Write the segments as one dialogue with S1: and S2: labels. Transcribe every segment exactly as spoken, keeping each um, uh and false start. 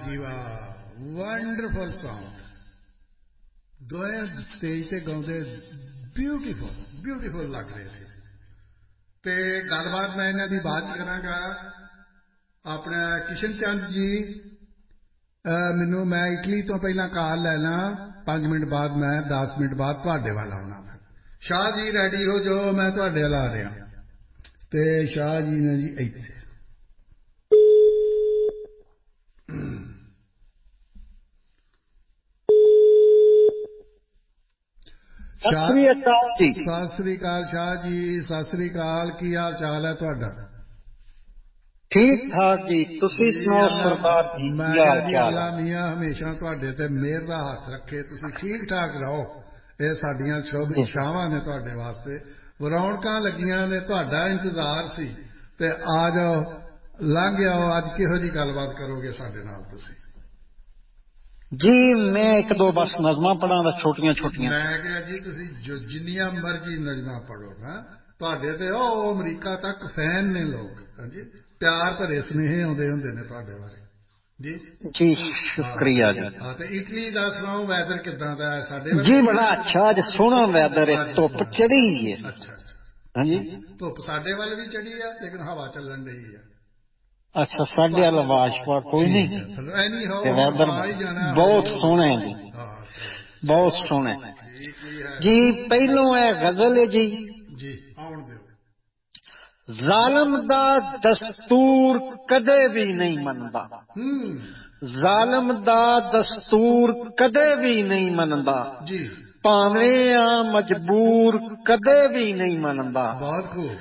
S1: जी वाह wonderful song दोए stage ते गाउंदे ब्यूटीफुल ब्यूटीफुल लग रहे थे ते गलबात मैं इन्हां दी बात करांगा अपना किशन चंद जी मैनू मैं इटली तो पहला कॉल लेना पांच मिनट बाद मैं दस मिनट बाद तुहाडे वाल आउणा शाह जी रेडी हो जो मैं तुहाडे वाल आ रहा ते शाह जी ने जी इत्थे
S2: सत श्री अकाल जी
S1: सत श्री अकाल शाह जी सत श्री अकाल की हाल चाल है तुहाडा
S2: ठीक ठाक जी तुसी सुनाओ सरदार जी
S1: मैं
S2: की हाल
S1: जी
S2: चाल
S1: अल्लाह मियां हमेशा तुहाडे ते मेहर दा हथ रखे तुसी ठीक ठाक रहो ये साडियां शुभ इच्छावां ने तुहाडे वास्ते रौनकां लगियां ने तुहाडा इंतजार सी ते आ जाओ लंघ आओ अज किहो जी गलबात करोगे साडे नाल तुसी
S2: जी मैं एक दो बस नज़मां पढ़ा दा छोटियां छोटियां
S1: मैं कहा जी तुसी जो जिन्नियां मर्जी नज़मां पढ़ो ना तुहाडे ते ओ अमरीका तक फैन ने लोग हां जी प्यार भरे स्नेहे आउंदे हुंदे ने तुहाडे बारे जी
S2: जी शुक्रिया जी
S1: हां ते इटली दा सुनाओ वैदर किदां दा है साडे
S2: जी बड़ा अच्छा अज सोहना वैदर है धुप चढ़ी है
S1: अच्छा अच्छा
S2: हां जी
S1: धुप साडे वाल भी चढ़ी है लेकिन हवा चलन रही है
S2: अच्छा साढ़े वाल वाशवा कोई नहीं वैदर बहुत सोहना है जी बहुत सोहना है जी पहलों है गजल है जी
S1: जी आउण दिओ
S2: जालिम दा दस्तूर कदे भी नहीं मनदा जालिम दा दस्तूर कदे भी नहीं मनदा
S1: जी
S2: भावें आ मजबूर कदे भी नहीं मनदा
S1: बहुत खूब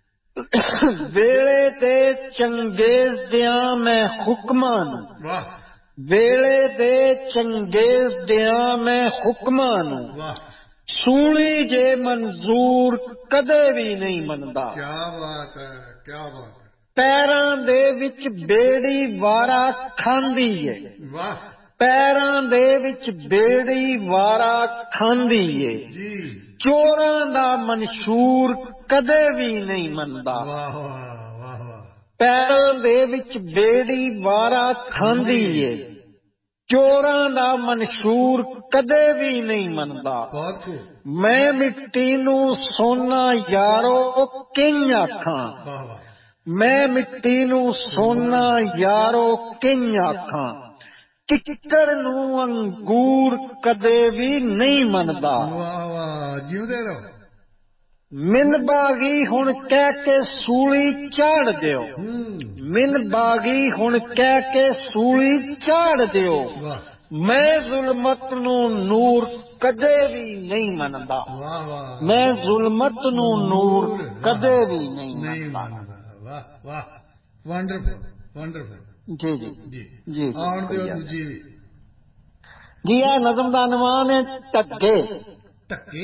S2: वेले दे चंगेज दियां मैं हुक्मां नूं
S1: वाह
S2: वेले दे चंगेज दियां मैं हुक्मां नूं
S1: वाह
S2: सूली जे मंजूर कदे भी नहीं मनदा
S1: क्या बात है क्या बात है
S2: पैरां दे विच बेड़ी वारा खांदी है
S1: वाह
S2: पैरां दे विच बेड़ी वारा खांदी है
S1: जी
S2: चोरां दा मंशूर कदे भी नहीं मनदा
S1: वाह वाह वाह वाह
S2: पैरां दे विच बेड़ी वारा खांदी है चोरां दा मंशूर कदे भी नहीं मनदा
S1: बहुत खूब
S2: मैं मिट्टी नूं सोना यारो किंज आखां
S1: वाह वाह
S2: मैं मिट्टी नूं सोना यारो किंज आखां किक्कर नूं अंगूर कदे भी नहीं मनदा
S1: वाह वाह जिउंदे रहो
S2: मिन बागी हुण कह के सूली चाड़ दियो मिन बागी हुण कह के सूली चाड़ दियो मैं जुल्मत नूं नूर कदे भी नहीं मनदा मैं जुल्मत नूं नूर कदे भी नहीं मनदा
S1: वाह वाह वंडरफुल वंडरफुल
S2: जी जी
S1: जी
S2: जी
S1: आउण दिओ दूजी भी
S2: जी आ नज़म दा अनवान है टग्गे
S1: टक्के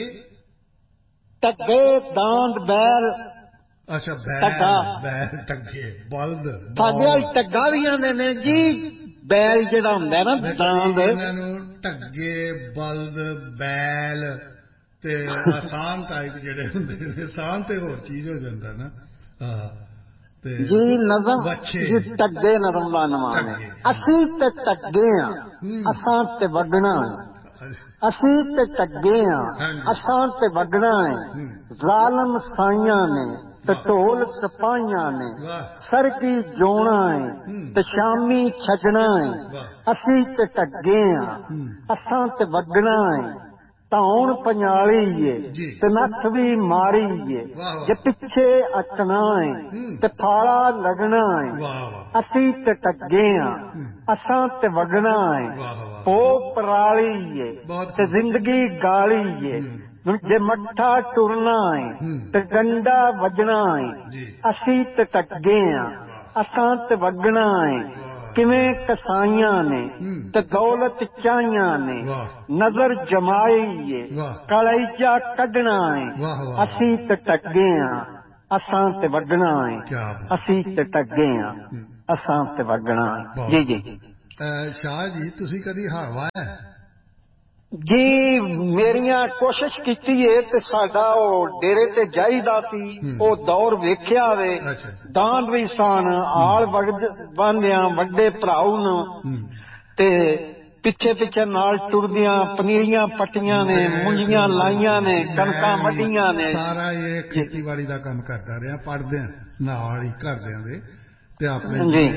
S2: टग्गे दांद बैल
S1: अच्छा बैल बैल टग्गे बल्द
S2: साडे वाल टग्गा भी आंदे ने जी बैल जेड़ा हुंदा ना दांद
S1: इन्हां नूं टग्गे बल्द बैल ते आसान टाइप जेड़े हुंदे ने आसान ते होर चीज हो जांदा ना हां ते
S2: जी नज़म जी टग्गे नज़म दा अनवान है असीं ते टग्गे आ असां ते वडना असी ते टग्गे आ असां ते वडना है जालिम साइयां ने ते ढोल सपाइयां ने सरगी जोना है ते शामी छजना है असी ते टग्गे आ असां ते वडना है धौन पंजाली है ते नथ भी मारी है जे पिछे अटना है ते फाला लगना है असी ते टग्गे आ असां ते वडना है भोग पराली है ते जिंदगी गाली है जे मठा टुरना है ते डंडा वजना है असी ते टग्गे आ असां ते वडना है किवें कसाइयां ने ते दौलत चाहियां ने नजर जमाई है कलैजा कढना है असी ते टग्गे आ असां ते वडना है असी ते टग्गे आ असां ते वडना है जी जी
S1: शाह जी तुसी कदी हार वाया
S2: ਜੀ ਮੇਰੀਆਂ ਕੋਸ਼ਿਸ਼ ਕੀਤੀ ਏ ਤੇ ਸਾਡਾ ਉਹ ਡੇਰੇ ਤੇ ਜਾਈਦਾ ਸੀ, ਉਹ ਦੌਰ ਵੇਖਿਆ ਵੇ, ਦਾਨ ਵੀ ਸਨ, ਆਲ ਬੰਦਿਆਂ ਵੱਡੇ ਭਰਾਉ ਨੂੰ ਤੇ ਪਿੱਛੇ ਪਿੱਛੇ ਨਾਲ ਟੁਰਦਿਆਂ ਪਨੀਰੀਆਂ ਪੱਟੀਆਂ ਨੇ, ਮੁੰਜੀਆਂ ਲਾਈਆਂ ਨੇ, ਕਣਕਾਂ ਵੱਢੀਆਂ ਨੇ।
S1: ਸਾਰਾ ਇਹ ਖੇਤੀਬਾੜੀ ਦਾ ਕੰਮ ਕਰਦਾ ਰਿਹਾ, ਪੜ੍ਹਦੇ ਨਾਲ ਹੀ ਘਰਦਿਆਂ ਦੇ ਤੇ ਆਪਣੇ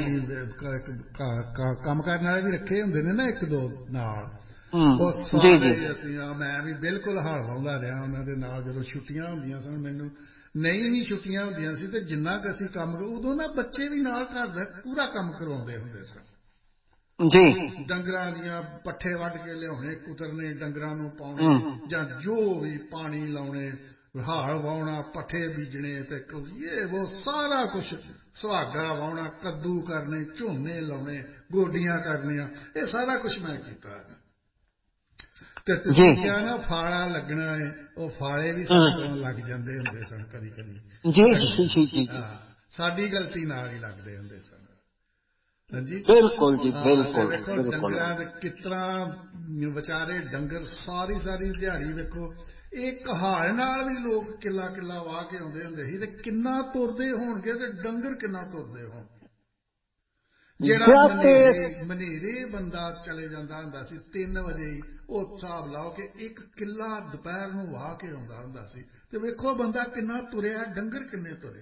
S1: ਕੰਮ ਕਰਨ ਵਾਲੇ ਵੀ ਰੱਖੇ ਹੁੰਦੇ ਨੇ ਨਾ ਇੱਕ ਦੋ ਨਾਲ, ਉਹ ਸਾਰੇ ਅਸੀਂ ਮੈਂ ਵੀ ਬਿਲਕੁਲ ਹਲ ਵਾਉਂਦਾ ਰਿਹਾ ਉਹਨਾਂ ਦੇ ਨਾਲ। ਜਦੋਂ ਛੁੱਟੀਆਂ ਹੁੰਦੀਆਂ ਸਨ, ਮੈਨੂੰ ਨਹੀਂ ਵੀ ਛੁੱਟੀਆਂ ਹੁੰਦੀਆਂ ਸੀ ਤੇ ਜਿੰਨਾ ਕੁ ਅਸੀਂ ਕੰਮ, ਉਦੋਂ ਨਾ ਬੱਚੇ ਵੀ ਨਾਲ ਘਰ ਦਾ ਪੂਰਾ ਕੰਮ ਕਰਵਾਉਂਦੇ ਹੁੰਦੇ ਸਨ
S2: ਜੀ।
S1: ਡੰਗਰਾਂ ਦੀਆਂ ਪੱਠੇ ਵੱਢ ਕੇ ਲਿਆਉਣੇ, ਕੁਤਰਨੇ, ਡੰਗਰਾਂ ਨੂੰ ਪਾਉਣੇ, ਜਾਂ ਜੋ ਵੀ ਪਾਣੀ ਲਾਉਣੇ, ਹਾਲ ਵਾਹੁਣਾ, ਪੱਠੇ ਬੀਜਣੇ ਤੇ ਇਹ ਉਹ ਸਾਰਾ ਕੁਛ, ਸੁਹਾਗਾ ਵਾਹੁਣਾ, ਕੱਦੂ ਕਰਨੇ, ਝੋਨੇ ਲਾਉਣੇ, ਗੋਡੀਆਂ ਕਰਨੀਆਂ, ਇਹ ਸਾਰਾ ਕੁਛ ਮੈਂ ਕੀਤਾ। ਤੇ ਤੁਸੀਂ ਕਿਹਾ ਨਾ ਫਾਲਾ ਲੱਗਣਾ ਹੈ, ਉਹ ਫਾਲੇ ਵੀ ਸਾਡੇ ਕੋਲੋਂ ਲੱਗ ਜਾਂਦੇ ਹੁੰਦੇ ਸਨ ਕਦੀ ਕਦੀ, ਸਾਡੀ ਗਲਤੀ ਨਾਲ ਹੀ ਲੱਗਦੇ ਹੁੰਦੇ ਸਨ। ਹਾਂਜੀ
S2: ਬਿਲਕੁਲ ਜੀ ਬਿਲਕੁਲ।
S1: ਵੇਖੋ ਡੰਗਰਾਂ ਦੇ ਕਿਸ ਤਰ੍ਹਾਂ ਵਿਚਾਰੇ ਡੰਗਰ ਸਾਰੀ ਸਾਰੀ ਦਿਹਾੜੀ, ਵੇਖੋ ਇੱਕ ਹਾਲ ਨਾਲ ਵੀ ਲੋਕ ਕਿੱਲਾ ਕਿੱਲਾ ਵਾਹ ਕੇ ਆਉਂਦੇ ਹੁੰਦੇ ਸੀ ਤੇ ਕਿੰਨਾ ਤੁਰਦੇ ਹੋਣਗੇ ਤੇ ਡੰਗਰ ਕਿੰਨਾ ਤੁਰਦੇ ਹੋਣ। ਜਿਹੜਾ ਮਨੇਰੇ ਮਨੇਰੇ ਬੰਦਾ ਚਲੇ ਜਾਂਦਾ ਹੁੰਦਾ ਸੀ ਤਿੰਨ ਵਜੇ ਹੀ, ਉਹ ਹਿਸਾਬ ਲਾਓ ਕਿ ਇੱਕ ਕਿੱਲਾ ਦੁਪਹਿਰ ਨੂੰ ਵਾਹ ਕੇ ਆਉਂਦਾ ਹੁੰਦਾ ਸੀ ਤੇ ਵੇਖੋ ਬੰਦਾ ਕਿੰਨਾ ਤੁਰਿਆ, ਡੰਗਰ ਕਿੰਨੇ ਤੁਰੇ।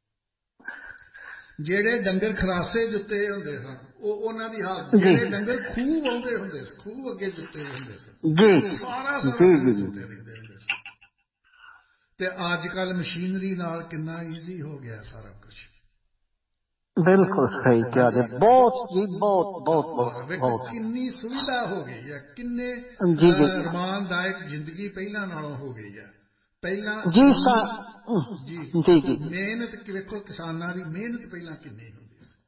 S1: ਜਿਹੜੇ ਡੰਗਰ ਖਰਾਸੇ ਜੁੱਤੇ ਹੁੰਦੇ ਸਨ, ਉਹ ਉਹਨਾਂ ਦੀ ਹਾਲਤ, ਜਿਹੜੇ ਡੰਗਰ ਖੂਹ ਵਾਹੁੰਦੇ ਹੁੰਦੇ ਸੀ, ਖੂਹ ਅੱਗੇ ਜੁੱਤੇ ਹੁੰਦੇ ਸਨ, ਸਾਰਾ ਸਾਰਾ ਜੁੱਤੇ ਰਹਿੰਦੇ ਹੁੰਦੇ ਸਨ। ਤੇ ਅੱਜ ਕੱਲ੍ਹ ਮਸ਼ੀਨਰੀ ਨਾਲ ਕਿੰਨਾ ਈਜ਼ੀ ਹੋ ਗਿਆ ਸਾਰਾ ਕੁਛ।
S2: ਬਿਲਕੁਲ ਸਹੀ ਕਿਹਾ ਜੀ, ਬਹੁਤ ਜੀ ਬਹੁਤ ਬਹੁਤ ਬਹੁਤ
S1: ਕਿੰਨੀ ਸੁਵਿਧਾ ਹੋ ਗਈ ਹੈ, ਕਿੰਨੇ ਰਮਾਨਦਾਇਕ ਜ਼ਿੰਦਗੀ ਪਹਿਲਾਂ ਨਾਲੋਂ ਹੋ ਗਈ ਹੈ। ਪਹਿਲਾਂ
S2: ਜੀ
S1: ਜੀ
S2: ਜੀ ਜੀ
S1: ਮਿਹਨਤ ਵੇਖੋ, ਕਿਸਾਨਾਂ ਦੀ ਮਿਹਨਤ ਪਹਿਲਾਂ ਕਿੰਨੀ ਹੁੰਦੀ ਸੀ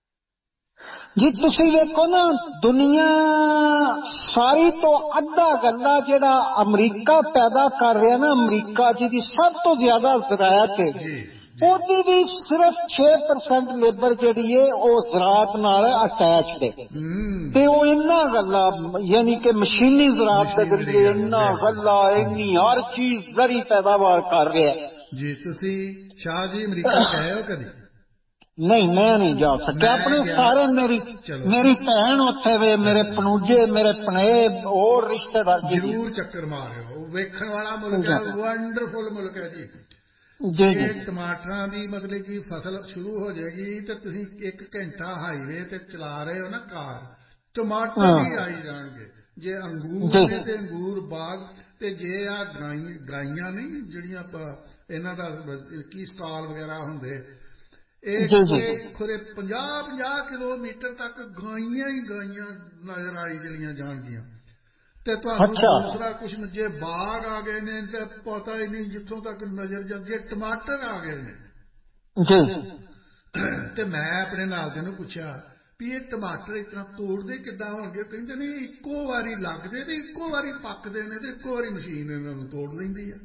S2: ਜੀ। ਤੁਸੀਂ ਵੇਖੋ ਨਾ, ਦੁਨੀਆ ਸਾਰੀ ਤੋਂ ਅੱਧਾ ਗੱਲਾ ਜਿਹੜਾ ਅਮਰੀਕਾ ਪੈਦਾ ਕਰ ਰਿਹਾ ਨਾ, ਅਮਰੀਕਾ ਜਿਹਦੀ ਸਭ ਤੋਂ ਜ਼ਿਆਦਾ ਜ਼ਰਾਅਤ ਹੈ, ਉਹਦੀ ਵੀ ਸਿਰਫ ਛੇ ਪਰਸੈਂਟ ਲੇਬਰ ਜਿਹੜੀ ਹੈ ਉਹ ਜ਼ਰਾਅਤ ਨਾਲ ਅਟੈਚਡ ਹੈ। ਤੇ ਉਹ ਇੰਨਾ ਗੱਲਾ, ਯਾਨੀ ਕਿ ਮਸ਼ੀਨੀ ਜ਼ਰਾਅਤ ਦੇ ਜ਼ਰੀਏ ਇੰਨਾ ਗੱਲਾ, ਇੰਨੀ ਹਰ ਚੀਜ਼ ਜ਼ਰੀ ਪੈਦਾਵਾਰ ਕਰ ਰਿਹਾ
S1: ਜੀ। ਤੁਸੀਂ ਸ਼ਾਹ ਜੀ ਅਮਰੀਕਾ ਗਏ ਹੋ ਕਦੀ?
S2: ਨਹੀਂ, ਮੈਂ ਨਹੀਂ ਜਾ ਸਕਿਆ। ਆਪਣੇ ਸਾਰੇ ਮੇਰੀ ਮੇਰੀ ਭੈਣ ਉੱਥੇ ਵੇ, ਮੇਰੇ ਪਨੂਜੇ, ਮੇਰੇ ਭਣੇ, ਹੋਰ ਰਿਸ਼ਤੇਦਾਰ
S1: ਜ਼ਰੂਰ ਚੱਕਰ ਮਾਰਿਓ। ਵੇਖਣ ਵਾਲਾ ਮੁਲਕ ਹੈ, ਵੰਡਰਫੁਲ ਮੁਲਕ ਹੈ ਜੀ।
S2: ਜੀ
S1: ਟਮਾਟਰਾਂ ਦੀ ਮਤਲਬ ਕਿ ਫਸਲ ਸ਼ੁਰੂ ਹੋ ਜਾਏਗੀ ਤੇ ਤੁਸੀਂ ਇੱਕ ਘੰਟਾ ਹਾਈਵੇ ਤੇ ਚਲਾ ਰਹੇ ਹੋ ਨਾ ਕਾਰ, ਟਮਾਟਰ ਵੀ ਆਈ ਜਾਣਗੇ। ਜੇ ਅੰਗੂਰ ਨੇ ਤੇ ਅੰਗੂਰ ਬਾਗ, ਤੇ ਜੇ ਆ ਗਾਈ ਗਾਈਆਂ ਨਹੀਂ ਜਿਹੜੀਆਂ ਇਹਨਾਂ ਦਾ ਕੀ ਸਟਾਲ ਵਗੈਰਾ ਹੁੰਦੇ, ਇਹ ਖੁਰੇ ਪੰਜਾਹ ਪੰਜਾਹ ਕਿਲੋਮੀਟਰ ਤੱਕ ਗਾਈਆਂ ਹੀ ਗਾਈਆਂ ਨਜ਼ਰ ਆਈ ਜਿਹੜੀਆਂ ਜਾਣਗੀਆਂ। ਤੇ ਤੁਹਾਨੂੰ ਦੂਸਰਾ ਕੁਛ, ਜੇ ਬਾਗ ਆ ਗਏ ਨੇ ਤੇ ਪਤਾ ਹੀ ਨਹੀਂ ਜਿੱਥੋਂ ਤੱਕ ਨਜ਼ਰ ਜਾਂਦੀ, ਜੇ ਟਮਾਟਰ ਆ ਗਏ ਨੇ। ਤੇ ਮੈਂ ਆਪਣੇ ਨਾਲ ਦੇ ਨੂੰ ਪੁੱਛਿਆ ਵੀ ਇਹ ਟਮਾਟਰ ਇਸ ਤਰ੍ਹਾਂ ਤੋੜਦੇ ਕਿੱਦਾਂ ਹੋਣਗੇ? ਕਹਿੰਦੇ ਨੇ ਇੱਕੋ ਵਾਰੀ ਲੱਗਦੇ ਤੇ ਇੱਕੋ ਵਾਰੀ ਪੱਕਦੇ ਨੇ ਤੇ ਇੱਕੋ ਵਾਰੀ ਮਸ਼ੀਨ ਇਹਨਾਂ ਨੂੰ ਤੋੜ ਲੈਂਦੀ ਆ।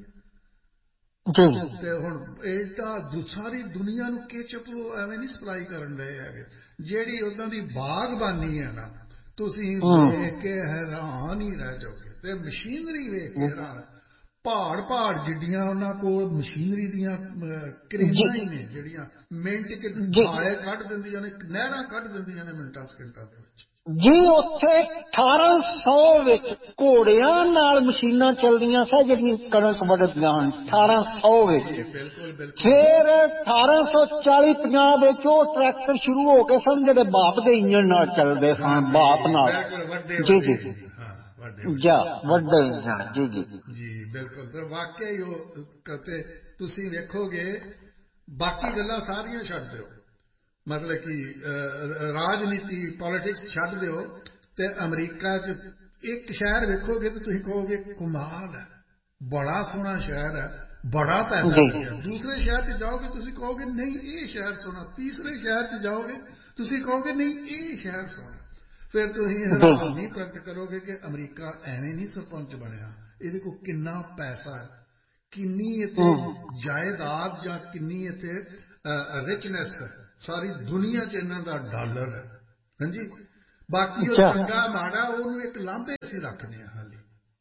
S1: ਤੇ ਹੁਣ ਏਡਾ ਸਾਰੀ ਦੁਨੀਆ ਨੂੰ ਕੇਚਪ ਐਵੇਂ ਨਹੀਂ ਸਪਲਾਈ ਕਰਨ ਰਹੇ ਹੈਗੇ। ਜਿਹੜੀ ਉਹਨਾਂ ਦੀ ਬਾਗਬਾਨੀ ਹੈ ਨਾ, ਤੁਸੀਂ ਵੇਖ ਕੇ ਹੈਰਾਨ ਹੀ ਰਹਿ ਜਾਓਗੇ। ਤੇ ਮਸ਼ੀਨਰੀ ਵੇਖ ਕੇ ਹੈਰਾਨ, ਪਹਾੜ ਪਹਾੜ ਜਿੱਡੀਆਂ ਉਹਨਾਂ ਕੋਲ ਮਸ਼ੀਨਰੀ ਦੀਆਂ ਕਰੇਨਾਂ ਹੀ ਨੇ ਜਿਹੜੀਆਂ ਮਿੰਟ ਚ ਖਾਲੇ ਕੱਢ ਦਿੰਦੀਆਂ ਨੇ, ਨਹਿਰਾਂ ਕੱਢ ਦਿੰਦੀਆਂ ਨੇ ਮਿੰਟਾਂ ਸਕਿੰਟਾਂ ਦੇ ਵਿੱਚ
S2: ਜੀ। ਉੱਥੇ ਅਠਾਰਾਂ ਸੌ ਵਿੱਚ ਘੋੜਿਆਂ ਨਾਲ ਮਸ਼ੀਨਾਂ ਚੱਲਦੀਆਂ ਸੀ ਜਿਹੜੀਆਂ ਕਣਕ ਵੱਢਦੀਆਂ ਹਨ, ਅਠਾਰਾਂ ਸੌ ਵਿੱਚ। ਫਿਰ ਅਠਾਰਾਂ ਸੌ ਚਾਲੀ ਪੰਜਾਹ ਵਿੱਚ ਉਹ ਟਰੈਕਟਰ ਸ਼ੁਰੂ ਹੋ ਗਏ ਸਨ ਜਿਹੜੇ ਬਾਪ ਦੇ ਇੰਜਣ ਨਾਲ ਚੱਲਦੇ ਸਨ, ਬਾਪ ਨਾਲ। ਜੀ ਜੀ ਜਾ ਵੱਡੇ ਇੰਜਣ। ਜੀ ਜੀ
S1: ਜੀ ਬਿਲਕੁਲ। ਤੇ ਵਾਕਿਆ ਹੀ ਉਹ ਕਦੇ ਤੁਸੀਂ ਵੇਖੋਗੇ, ਬਾਕੀ ਗੱਲਾਂ ਸਾਰੀਆਂ ਛੱਡ ਦਿਓ, ਮਤਲਬ ਕਿ ਰਾਜਨੀਤੀ ਪੋਲੀਟਿਕਸ ਛੱਡ ਦਿਓ, ਤੇ ਅਮਰੀਕਾ 'ਚ ਇੱਕ ਸ਼ਹਿਰ ਵੇਖੋਗੇ ਤੇ ਤੁਸੀਂ ਕਹੋਗੇ ਕਮਾਲ ਹੈ, ਬੜਾ ਸੋਹਣਾ ਸ਼ਹਿਰ ਹੈ, ਬੜਾ ਪੈਸਾ ਲੱਗਿਆ। ਦੂਸਰੇ ਸ਼ਹਿਰ 'ਚ ਜਾਓਗੇ ਤੁਸੀਂ ਕਹੋਗੇ ਨਹੀਂ ਇਹ ਸ਼ਹਿਰ ਸੋਹਣਾ। ਤੀਸਰੇ ਸ਼ਹਿਰ 'ਚ ਜਾਓਗੇ ਤੁਸੀਂ ਕਹੋਗੇ ਨਹੀਂ ਇਹ ਸ਼ਹਿਰ ਸੋਹਣਾ। ਫਿਰ ਤੁਸੀਂ ਹੈਰਾਨੀ ਪ੍ਰਗਟ ਕਰੋਗੇ ਕਿ ਅਮਰੀਕਾ ਐਵੇਂ ਨਹੀਂ ਸਰਪੰਚ ਬਣਿਆ, ਇਹਦੇ ਕੋਲ ਕਿੰਨਾ ਪੈਸਾ ਹੈ, ਕਿੰਨੀ ਇੱਥੇ ਜਾਇਦਾਦ ਜਾਂ ਕਿੰਨੀ ਇੱਥੇ ਰਿਚਨੈਸ ਹੈ। ਸਾਰੀ ਦੁਨੀਆ 'ਚ ਇਹਨਾਂ ਦਾ ਡਾਲਰ ਹੈ। ਹਾਂਜੀ, ਬਾਕੀ ਉਹ ਚੰਗਾ ਮਾੜਾ ਉਹਨੂੰ ਇੱਕ ਲਾਂਭੇ ਅਸੀਂ ਰੱਖਦੇ ਹਾਂ ਹਾਲੇ।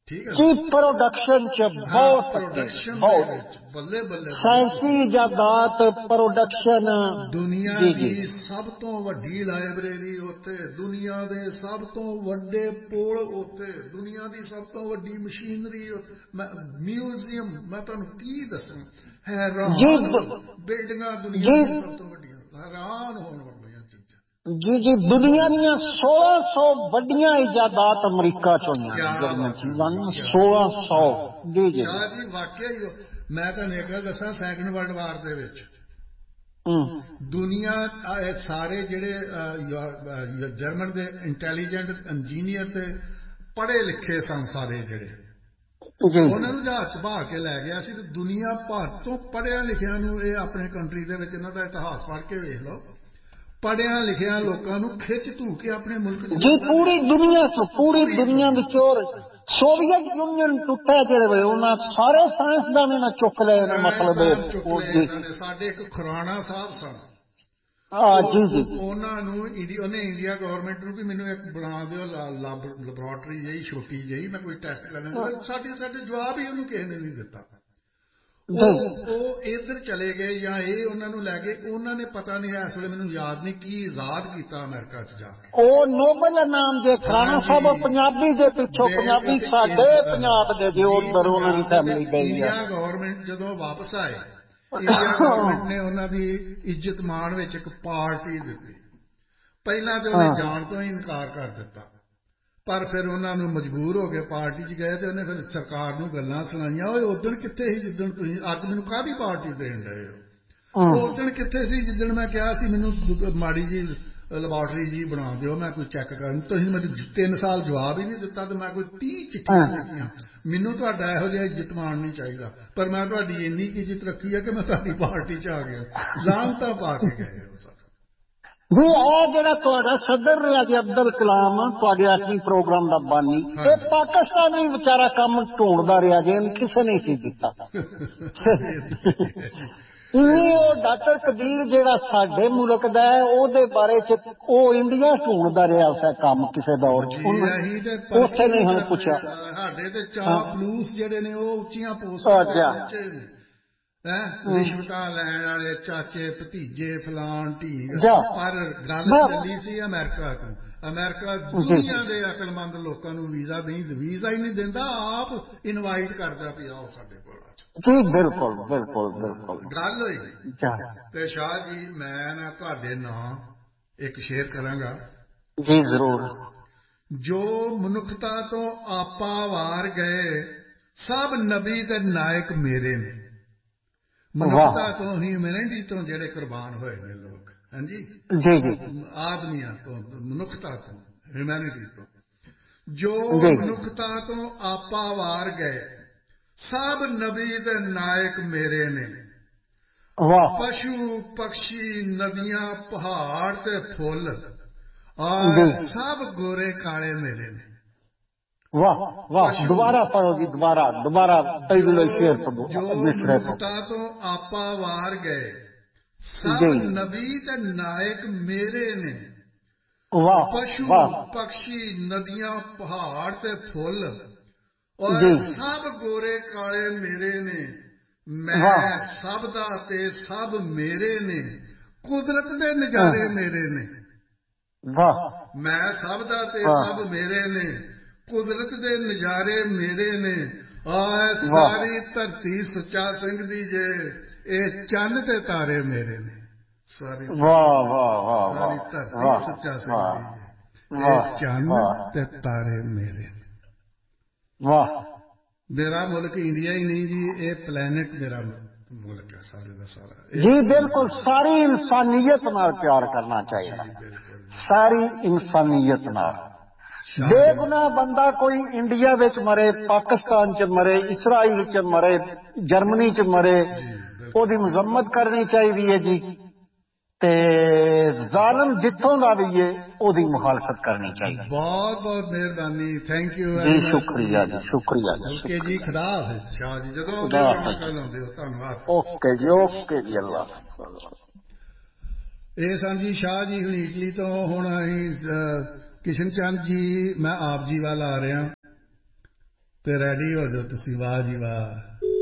S2: ਜੀ ਪ੍ਰੋਡਕਸ਼ਨ ਚ ਬਹੁਤ ਬਹੁਤ
S1: ਬੱਲੇ ਬੱਲੇ
S2: ਸਾਇੰਸੀ ਇਜਾਦਾਤ ਪ੍ਰੋਡਕਸ਼ਨ
S1: ਦੁਨੀਆ ਦੀ ਸਭ ਤੋਂ ਵੱਡੀ ਲਾਇਬ੍ਰੇਰੀ ਉੱਥੇ, ਦੁਨੀਆ ਦੇ ਸਭ ਤੋਂ ਵੱਡੇ ਪੁਲ ਉੱਥੇ, ਦੁਨੀਆ ਦੀ ਸਭ ਤੋਂ ਵੱਡੀ ਮਸ਼ੀਨਰੀ, ਮਿਊਜ਼ੀਅਮ, ਮੈਂ ਤੁਹਾਨੂੰ ਕੀ ਦੱਸਾਂ, ਹੈਰਾਨ ਬਿਲਡਿੰਗਾਂ ਦੁਨੀਆ ਦੀਆਂ ਸਭ ਤੋਂ ਵੱਡੀਆਂ, ਹੈਰਾਨ ਹੋਣ ਵਾਲੀਆਂ ਚੀਜ਼ਾਂ।
S2: ਜੀ ਜੀ ਦੁਨੀਆ ਦੀਆਂ ਸੋਲਾਂ ਸੌ ਵੱਡੀਆਂ ਇਜਾਦਾਤ ਅਮਰੀਕਾ ਚ ਹੋਈਆਂ ਜਿਹੜੀਆਂ ਚੀਜ਼ਾਂ ਨੇ, ਸੋਲਾਂ ਸੌ। ਜੀ ਜੀ
S1: ਸ਼ਾਹ ਜੀ ਵਾਕਿਆ ਹੀ ਮੈਂ ਤੁਹਾਨੂੰ ਇੱਕ ਗੱਲ ਦੱਸਾਂ, ਸੈਕੰਡ ਵਰਲਡ ਵਾਰ ਦੇ ਵਿੱਚ ਦੁਨੀਆ ਸਾਰੇ ਜਿਹੜੇ ਜਰਮਨ ਦੇ ਇੰਟੈਲੀਜੈਂਟ ਇੰਜੀਨੀਅਰ ਤੇ ਪੜ੍ਹੇ ਲਿਖੇ ਸਨ, ਸਾਰੇ ਜਿਹੜੇ ਉਹਨਾਂ ਨੂੰ ਜਹਾਜ਼ ਚ ਬਹਾ ਕੇ ਲੈ ਗਿਆ ਸੀ, ਤੇ ਦੁਨੀਆ ਭਰ ਤੋਂ ਪੜ੍ਹਿਆ ਲਿਖਿਆ ਨੂੰ, ਇਹ ਆਪਣੇ ਕੰਟਰੀ ਦੇ ਵਿੱਚ ਇਹਨਾਂ ਦਾ ਇਤਿਹਾਸ ਪੜ੍ਹ ਕੇ ਵੇਖ ਲਓ, ਪੜ੍ਹਿਆ ਲਿਖਿਆ ਲੋਕਾਂ ਨੂੰ ਖਿੱਚ ਧੂ ਕੇ ਆਪਣੇ ਮੁਲਕ
S2: ਜੀ ਪੂਰੀ ਦੁਨੀਆ ਤੋਂ, ਪੂਰੀ ਦੁਨੀਆ ਵਿੱਚੋਂ ਸੋਵੀਅਤ ਯੂਨੀਅਨ ਟੁੱਟਿਆ ਜਿਹੜੇ ਵੇ ਉਹਨਾਂ ਸਾਰੇ ਸਾਇੰਸਦਾਨ ਨਾਲ ਚੁੱਕ ਲਏ ਨੇ। ਮਤਲਬ
S1: ਸਾਡੇ ਇੱਕ ਖੁਰਾਣਾ ਸਾਹਿਬ ਸਨ,
S2: ਜੀ ਜੀ
S1: ਉਹਨਾਂ ਨੂੰ ਉਹਨੇ ਇੰਡੀਆ ਗਵਰਨਮੈਂਟ ਨੂੰ ਵੀ ਮੈਨੂੰ ਇੱਕ ਬਣਾ ਦਿਓ ਲੈਬੋਰਟਰੀ ਜਿਹੀ ਛੋਟੀ ਜਿਹੀ, ਮੈਂ ਕੋਈ ਟੈਸਟ ਕਰਨਾ, ਸਾਡੇ ਸਾਡੇ ਜਵਾਬ ਹੀ ਉਹਨੂੰ ਕਿਸੇ ਨੇ ਨਹੀਂ ਦਿੱਤਾ। ਉਹ ਇੱਧਰ ਚਲੇ ਗਏ ਜਾਂ ਇਹ ਉਹਨਾਂ ਨੂੰ ਲੈ ਗਏ, ਉਹਨਾਂ ਨੇ ਪਤਾ ਨਹੀਂ ਇਸ ਵੇਲੇ ਮੈਨੂੰ ਯਾਦ ਨਹੀਂ ਕੀ ਇਜਾਦ ਕੀਤਾ ਅਮਰੀਕਾ ਚ ਜਾ ਕੇ।
S2: ਉਹ ਨੋਬਲ ਨਾਮ ਜੇ ਖੁਰਾਣਾ ਸਾਹਿਬ ਪੰਜਾਬੀ ਦੇ ਪਿੱਛੋਂ, ਪੰਜਾਬੀ ਸਾਡੇ ਪੰਜਾਬ ਦੇ ਜੋ ਉੱਧਰ ਉਹਨਾਂ ਦੀ ਫੈਮਿਲੀ ਗਈ।
S1: ਇੰਡੀਆ ਗਵਰਨਮੈਂਟ ਜਦੋਂ ਵਾਪਸ ਆਏ, ਇੰਡੀਆ ਗਵਰਨਮੈਂਟ ਨੇ ਉਹਨਾਂ ਦੀ ਇੱਜ਼ਤ ਮਾਣ ਵਿੱਚ ਇੱਕ ਪਾਰਟੀ ਦਿੱਤੀ। ਪਹਿਲਾਂ ਤੇ ਉਹਨੇ ਜਾਣ ਤੋਂ ਹੀ ਇਨਕਾਰ ਕਰ ਦਿੱਤਾ, ਪਰ ਫਿਰ ਉਹਨਾਂ ਨੂੰ ਮਜਬੂਰ ਹੋ ਕੇ ਪਾਰਟੀ 'ਚ ਗਏ, ਤੇ ਉਹਨੇ ਫਿਰ ਸਰਕਾਰ ਨੂੰ ਗੱਲਾਂ ਸੁਣਾਈਆਂ, ਓਏ ਉਦਣ ਕਿੱਥੇ ਸੀ ਜਿੱਦਣ ਤੁਸੀਂ ਅੱਜ ਮੈਨੂੰ ਕਾਹਦੀ ਪਾਰਟੀ ਦੇਣ ਡਏ ਹੋ, ਉਦਣ ਕਿੱਥੇ ਸੀ ਜਿੱਦਣ ਮੈਂ ਕਿਹਾ ਸੀ ਮੈਨੂੰ ਮਾੜੀ ਜੀ ਲੈਬੋਰਟਰੀ ਜੀ ਬਣਾ ਦਿਓ, ਮੈਂ ਕੋਈ ਚੈੱਕ ਕਰਨ, ਤੁਸੀਂ ਮੈਨੂੰ ਤਿੰਨ ਸਾਲ ਜਵਾਬ ਹੀ ਨਹੀਂ ਦਿੱਤਾ, ਤੇ ਮੈਂ ਕੋਈ ਤੀਹ ਚਿੱਠੀਆਂ ਲਿਖੀਆਂ, ਮੈਨੂੰ ਤੁਹਾਡਾ ਇਹੋ ਜਿਹਾ ਇੱਜ਼ਤ ਮਾਣ ਨਹੀਂ ਚਾਹੀਦਾ, ਪਰ ਮੈਂ ਤੁਹਾਡੀ ਇੰਨੀ ਕੁ ਇੱਜ਼ਤ ਰੱਖੀ ਹੈ ਕਿ ਮੈਂ ਤੁਹਾਡੀ ਪਾਰਟੀ 'ਚ ਆ ਗਿਆ। ਲਾਹਨਤਾਂ ਪਾ ਕੇ ਗਏ
S2: ਜੀ। ਇਹ ਜਿਹੜਾ ਤੁਹਾਡਾ ਸਦਰ ਰਿਹਾ ਜੀ ਅਬਦੁਲ ਕਲਾਮ, ਤੁਹਾਡੇ ਅੱਠਵੀਂ ਪ੍ਰੋਗਰਾਮ ਦਾ ਬਾਨੀ, ਇਹ ਪਾਕਿਸਤਾਨ ਵੀ ਵਿਚਾਰਾ ਕੰਮ ਢੂੰਡਦਾ ਰਿਹਾ ਜੇ, ਕਿਸੇ ਨੇ ਸੀ ਕੀਤਾ। ਉਹ ਡਾਕਟਰ ਕਬੀਰ ਜਿਹੜਾ ਸਾਡੇ ਮੁਲਕ ਦਾ ਹੈ, ਉਹਦੇ ਬਾਰੇ ਚ ਉਹ ਇੰਡੀਆ ਢੂੰਡਦਾ ਰਿਹਾ ਉਸੇ ਕੰਮ ਕਿਸੇ ਦੌਰ ਚ, ਉੱਥੇ ਨਹੀਂ ਹੁਣ ਪੁੱਛਿਆ।
S1: ਸਾਡੇ ਤੇ ਚਾਪਲੂਸ ਜਿਹੜੇ ਨੇ ਉਹ ਉੱਚੀਆਂ ਪੋਸਟਾਂ ਤੇ ਪਹੁੰਚੇ ਨੇ, ਰਿਸ਼ਵਤਾਂ ਲੈਣ ਵਾਲੇ ਚਾਚੇ ਭਤੀਜੇ ਫਲਾਣ ਢੀਂਗ, ਪਰ ਗੱਲ ਚੱਲੀ ਸੀ ਅਮਰੀਕਾ ਤੋਂ। ਅਮਰੀਕਾ ਦੁਨੀਆ ਦੇ ਅਕਲਮੰਦ ਲੋਕਾਂ ਨੂੰ ਵੀਜ਼ਾ ਨਹੀਂ, ਵੀਜ਼ਾ ਹੀ ਨਹੀਂ ਦਿੰਦਾ, ਆਪ ਇਨਵਾਈਟ ਕਰਦਾ ਪਿਆ ਉਹ ਸਾਡੇ ਕੋਲ
S2: ਜੀ। ਬਿਲਕੁਲ ਬਿਲਕੁਲ ਬਿਲਕੁਲ
S1: ਗੱਲ ਹੋਈ। ਤੇ ਸ਼ਾਹ ਜੀ ਮੈਂ ਨਾ ਤੁਹਾਡੇ ਨਾਂ ਇੱਕ ਸ਼ੇਅਰ ਕਰਾਂਗਾ
S2: ਜੀ। ਜ਼ਰੂਰ।
S1: ਜੋ ਮਨੁੱਖਤਾ ਤੋਂ ਆਪਾ ਵਾਰ ਗਏ, ਸਭ ਨਬੀ ਤੇ ਨਾਇਕ ਮੇਰੇ ਨੇ। ਮਨੁੱਖਤਾ ਤੋਂ, ਹਿਊਮੈਨਿਟੀ ਤੋਂ ਜਿਹੜੇ ਕੁਰਬਾਨ ਹੋਏ ਨੇ ਲੋਕ, ਹਾਂਜੀ
S2: ਜੀ ਜੀ,
S1: ਆਦਮੀਆਂ ਤੋਂ, ਮਨੁੱਖਤਾ ਤੋਂ, ਹਿਊਮੈਨਿਟੀ ਤੋਂ, ਜੋ ਮਨੁੱਖਤਾ ਤੋਂ ਆਪਾ ਵਾਰ ਗਏ, ਸਭ ਨਬੀ ਦੇ ਨਾਇਕ ਮੇਰੇ ਨੇ। ਪਸ਼ੂ ਪਕਸ਼ੀ ਨਦੀਆਂ ਪਹਾੜ ਤੇ ਫੁੱਲ, ਔਰ ਸਭ ਗੋਰੇ ਕਾਲੇ ਮੇਰੇ ਨੇ।
S2: ਵਾਹ ਵਾਹ, ਦੁਬਾਰਾ ਪੜੋ ਜੀ, ਦੁਬਾਰਾ ਦੁਬਾਰਾ ਪਹਿਲੇ ਸ਼ੇਰ ਪੜੋ।
S1: ਜੋ ਮਨੁੱਖਤਾ ਤੋਂ ਆਪਾ ਵਾਰ ਗਏ, ਸਭ ਨਬੀ ਤੇ ਨਾਇਕ ਮੇਰੇ ਨੇ। ਪਸ਼ੂ ਪਕਸ਼ੀ ਨਦੀਆਂ ਪਹਾੜ ਤੇ ਫੁੱਲ, ਔਰ ਸਭ ਗੋਰੇ ਕਾਲੇ ਮੇਰੇ ਨੇ। ਮੈਂ ਸਭ ਦਾ ਤੇ ਸਭ ਮੇਰੇ ਨੇ, ਕੁਦਰਤ ਦੇ ਨਜ਼ਾਰੇ ਮੇਰੇ ਨੇ। ਮੈਂ ਸਭ ਦਾ ਤੇ ਸਭ ਮੇਰੇ ਨੇ, ਕੁਦਰਤ ਦੇ ਨਜ਼ਾਰੇ ਮੇਰੇ ਨੇ। ਆਹ ਸਾਰੀ ਧਰਤੀ ਸੁੱਚਾ ਸਿੰਘ ਦੀ ਜੇ, ਇਹ ਚੰਨ ਤੇ ਤਾਰੇ ਮੇਰੇ ਨੇ। ਸਾਰੀ
S2: ਵਾਹ ਵਾਹ ਵਾਹ,
S1: ਸਾਰੀ ਧਰਤੀ ਸੁੱਚਾ ਸਿੰਘ ਦੀ ਜੇ, ਇਹ ਚੰਨ ਤੇ ਤਾਰੇ ਮੇਰੇ ਨੇ।
S2: ਵਾਹ।
S1: ਮੇਰਾ ਮੁਲਕ ਇੰਡੀਆ ਹੀ ਨਹੀਂ ਜੀ, ਇਹ ਪਲੈਨਟ ਮੇਰਾ ਮੁਲਕ ਹੈ ਸਾਰੇ ਦਾ ਸਾਰਾ
S2: ਜੀ। ਬਿਲਕੁਲ, ਸਾਰੀ ਇਨਸਾਨੀਅਤ ਨਾਲ ਪਿਆਰ ਕਰਨਾ ਚਾਹੀਦਾ, ਸਾਰੀ ਇਨਸਾਨੀਅਤ ਨਾਲ। ਬੇਗੁਨਾਹ ਬੰਦਾ ਕੋਈ ਇੰਡੀਆ ਵਿੱਚ ਮਰੇ, ਪਾਕਿਸਤਾਨ ਚ ਮਰੇ, ਇਸਰਾਈਲ ਚ ਮਰੇ, ਜਰਮਨੀ ਚ ਮਰੇ, ਉਹਦੀ ਮੁਜ਼ੰਮਤ ਕਰਨੀ ਚਾਹੀਦੀ ਹੈ ਜੀ। ਤੇ ਜ਼ਾਲਮ ਜਿੱਥੋਂ ਦਾ ਵੀ ਹੈ ਉਹਦੀ ਮੁਖਾਲਫਤ ਕਰਨੀ ਚਾਹੀਦੀ।
S1: ਬਹੁਤ ਬਹੁਤ ਮਿਹਰਬਾਨੀ, ਥੈਂਕ ਯੂ
S2: ਜੀ। ਸ਼ੁਕਰੀਆ ਜੀ, ਸ਼ੁਕਰੀਆ ਜੀ।
S1: ਓਕੇ ਜੀ, ਖੁਦਾ ਹਾਫਿਜ਼ ਸ਼ਾਹ ਜੀ। ਜਦੋਂ ਆਉਂਦੇ ਹੋ ਧੰਨਵਾਦ।
S2: ਓਕੇ ਜੀ, ਓਕੇ ਜੀ, ਅੱਲਾ।
S1: ਇਹ ਸਨ ਜੀ ਸ਼ਾਹ ਜੀ ਹੁਣ ਇਟਲੀ ਤੋਂ। ਹੁਣ ਅਸੀਂ ਕਿਸ਼ਨ ਚੰਦ ਜੀ, ਮੈਂ ਆਪ ਜੀ ਵੱਲ ਆ ਰਿਹਾ। ਤੇ ਰੈਡੀ ਹੋ ਜਾਓ ਤੁਸੀਂ। ਵਾਹ ਜੀ ਵਾਹ।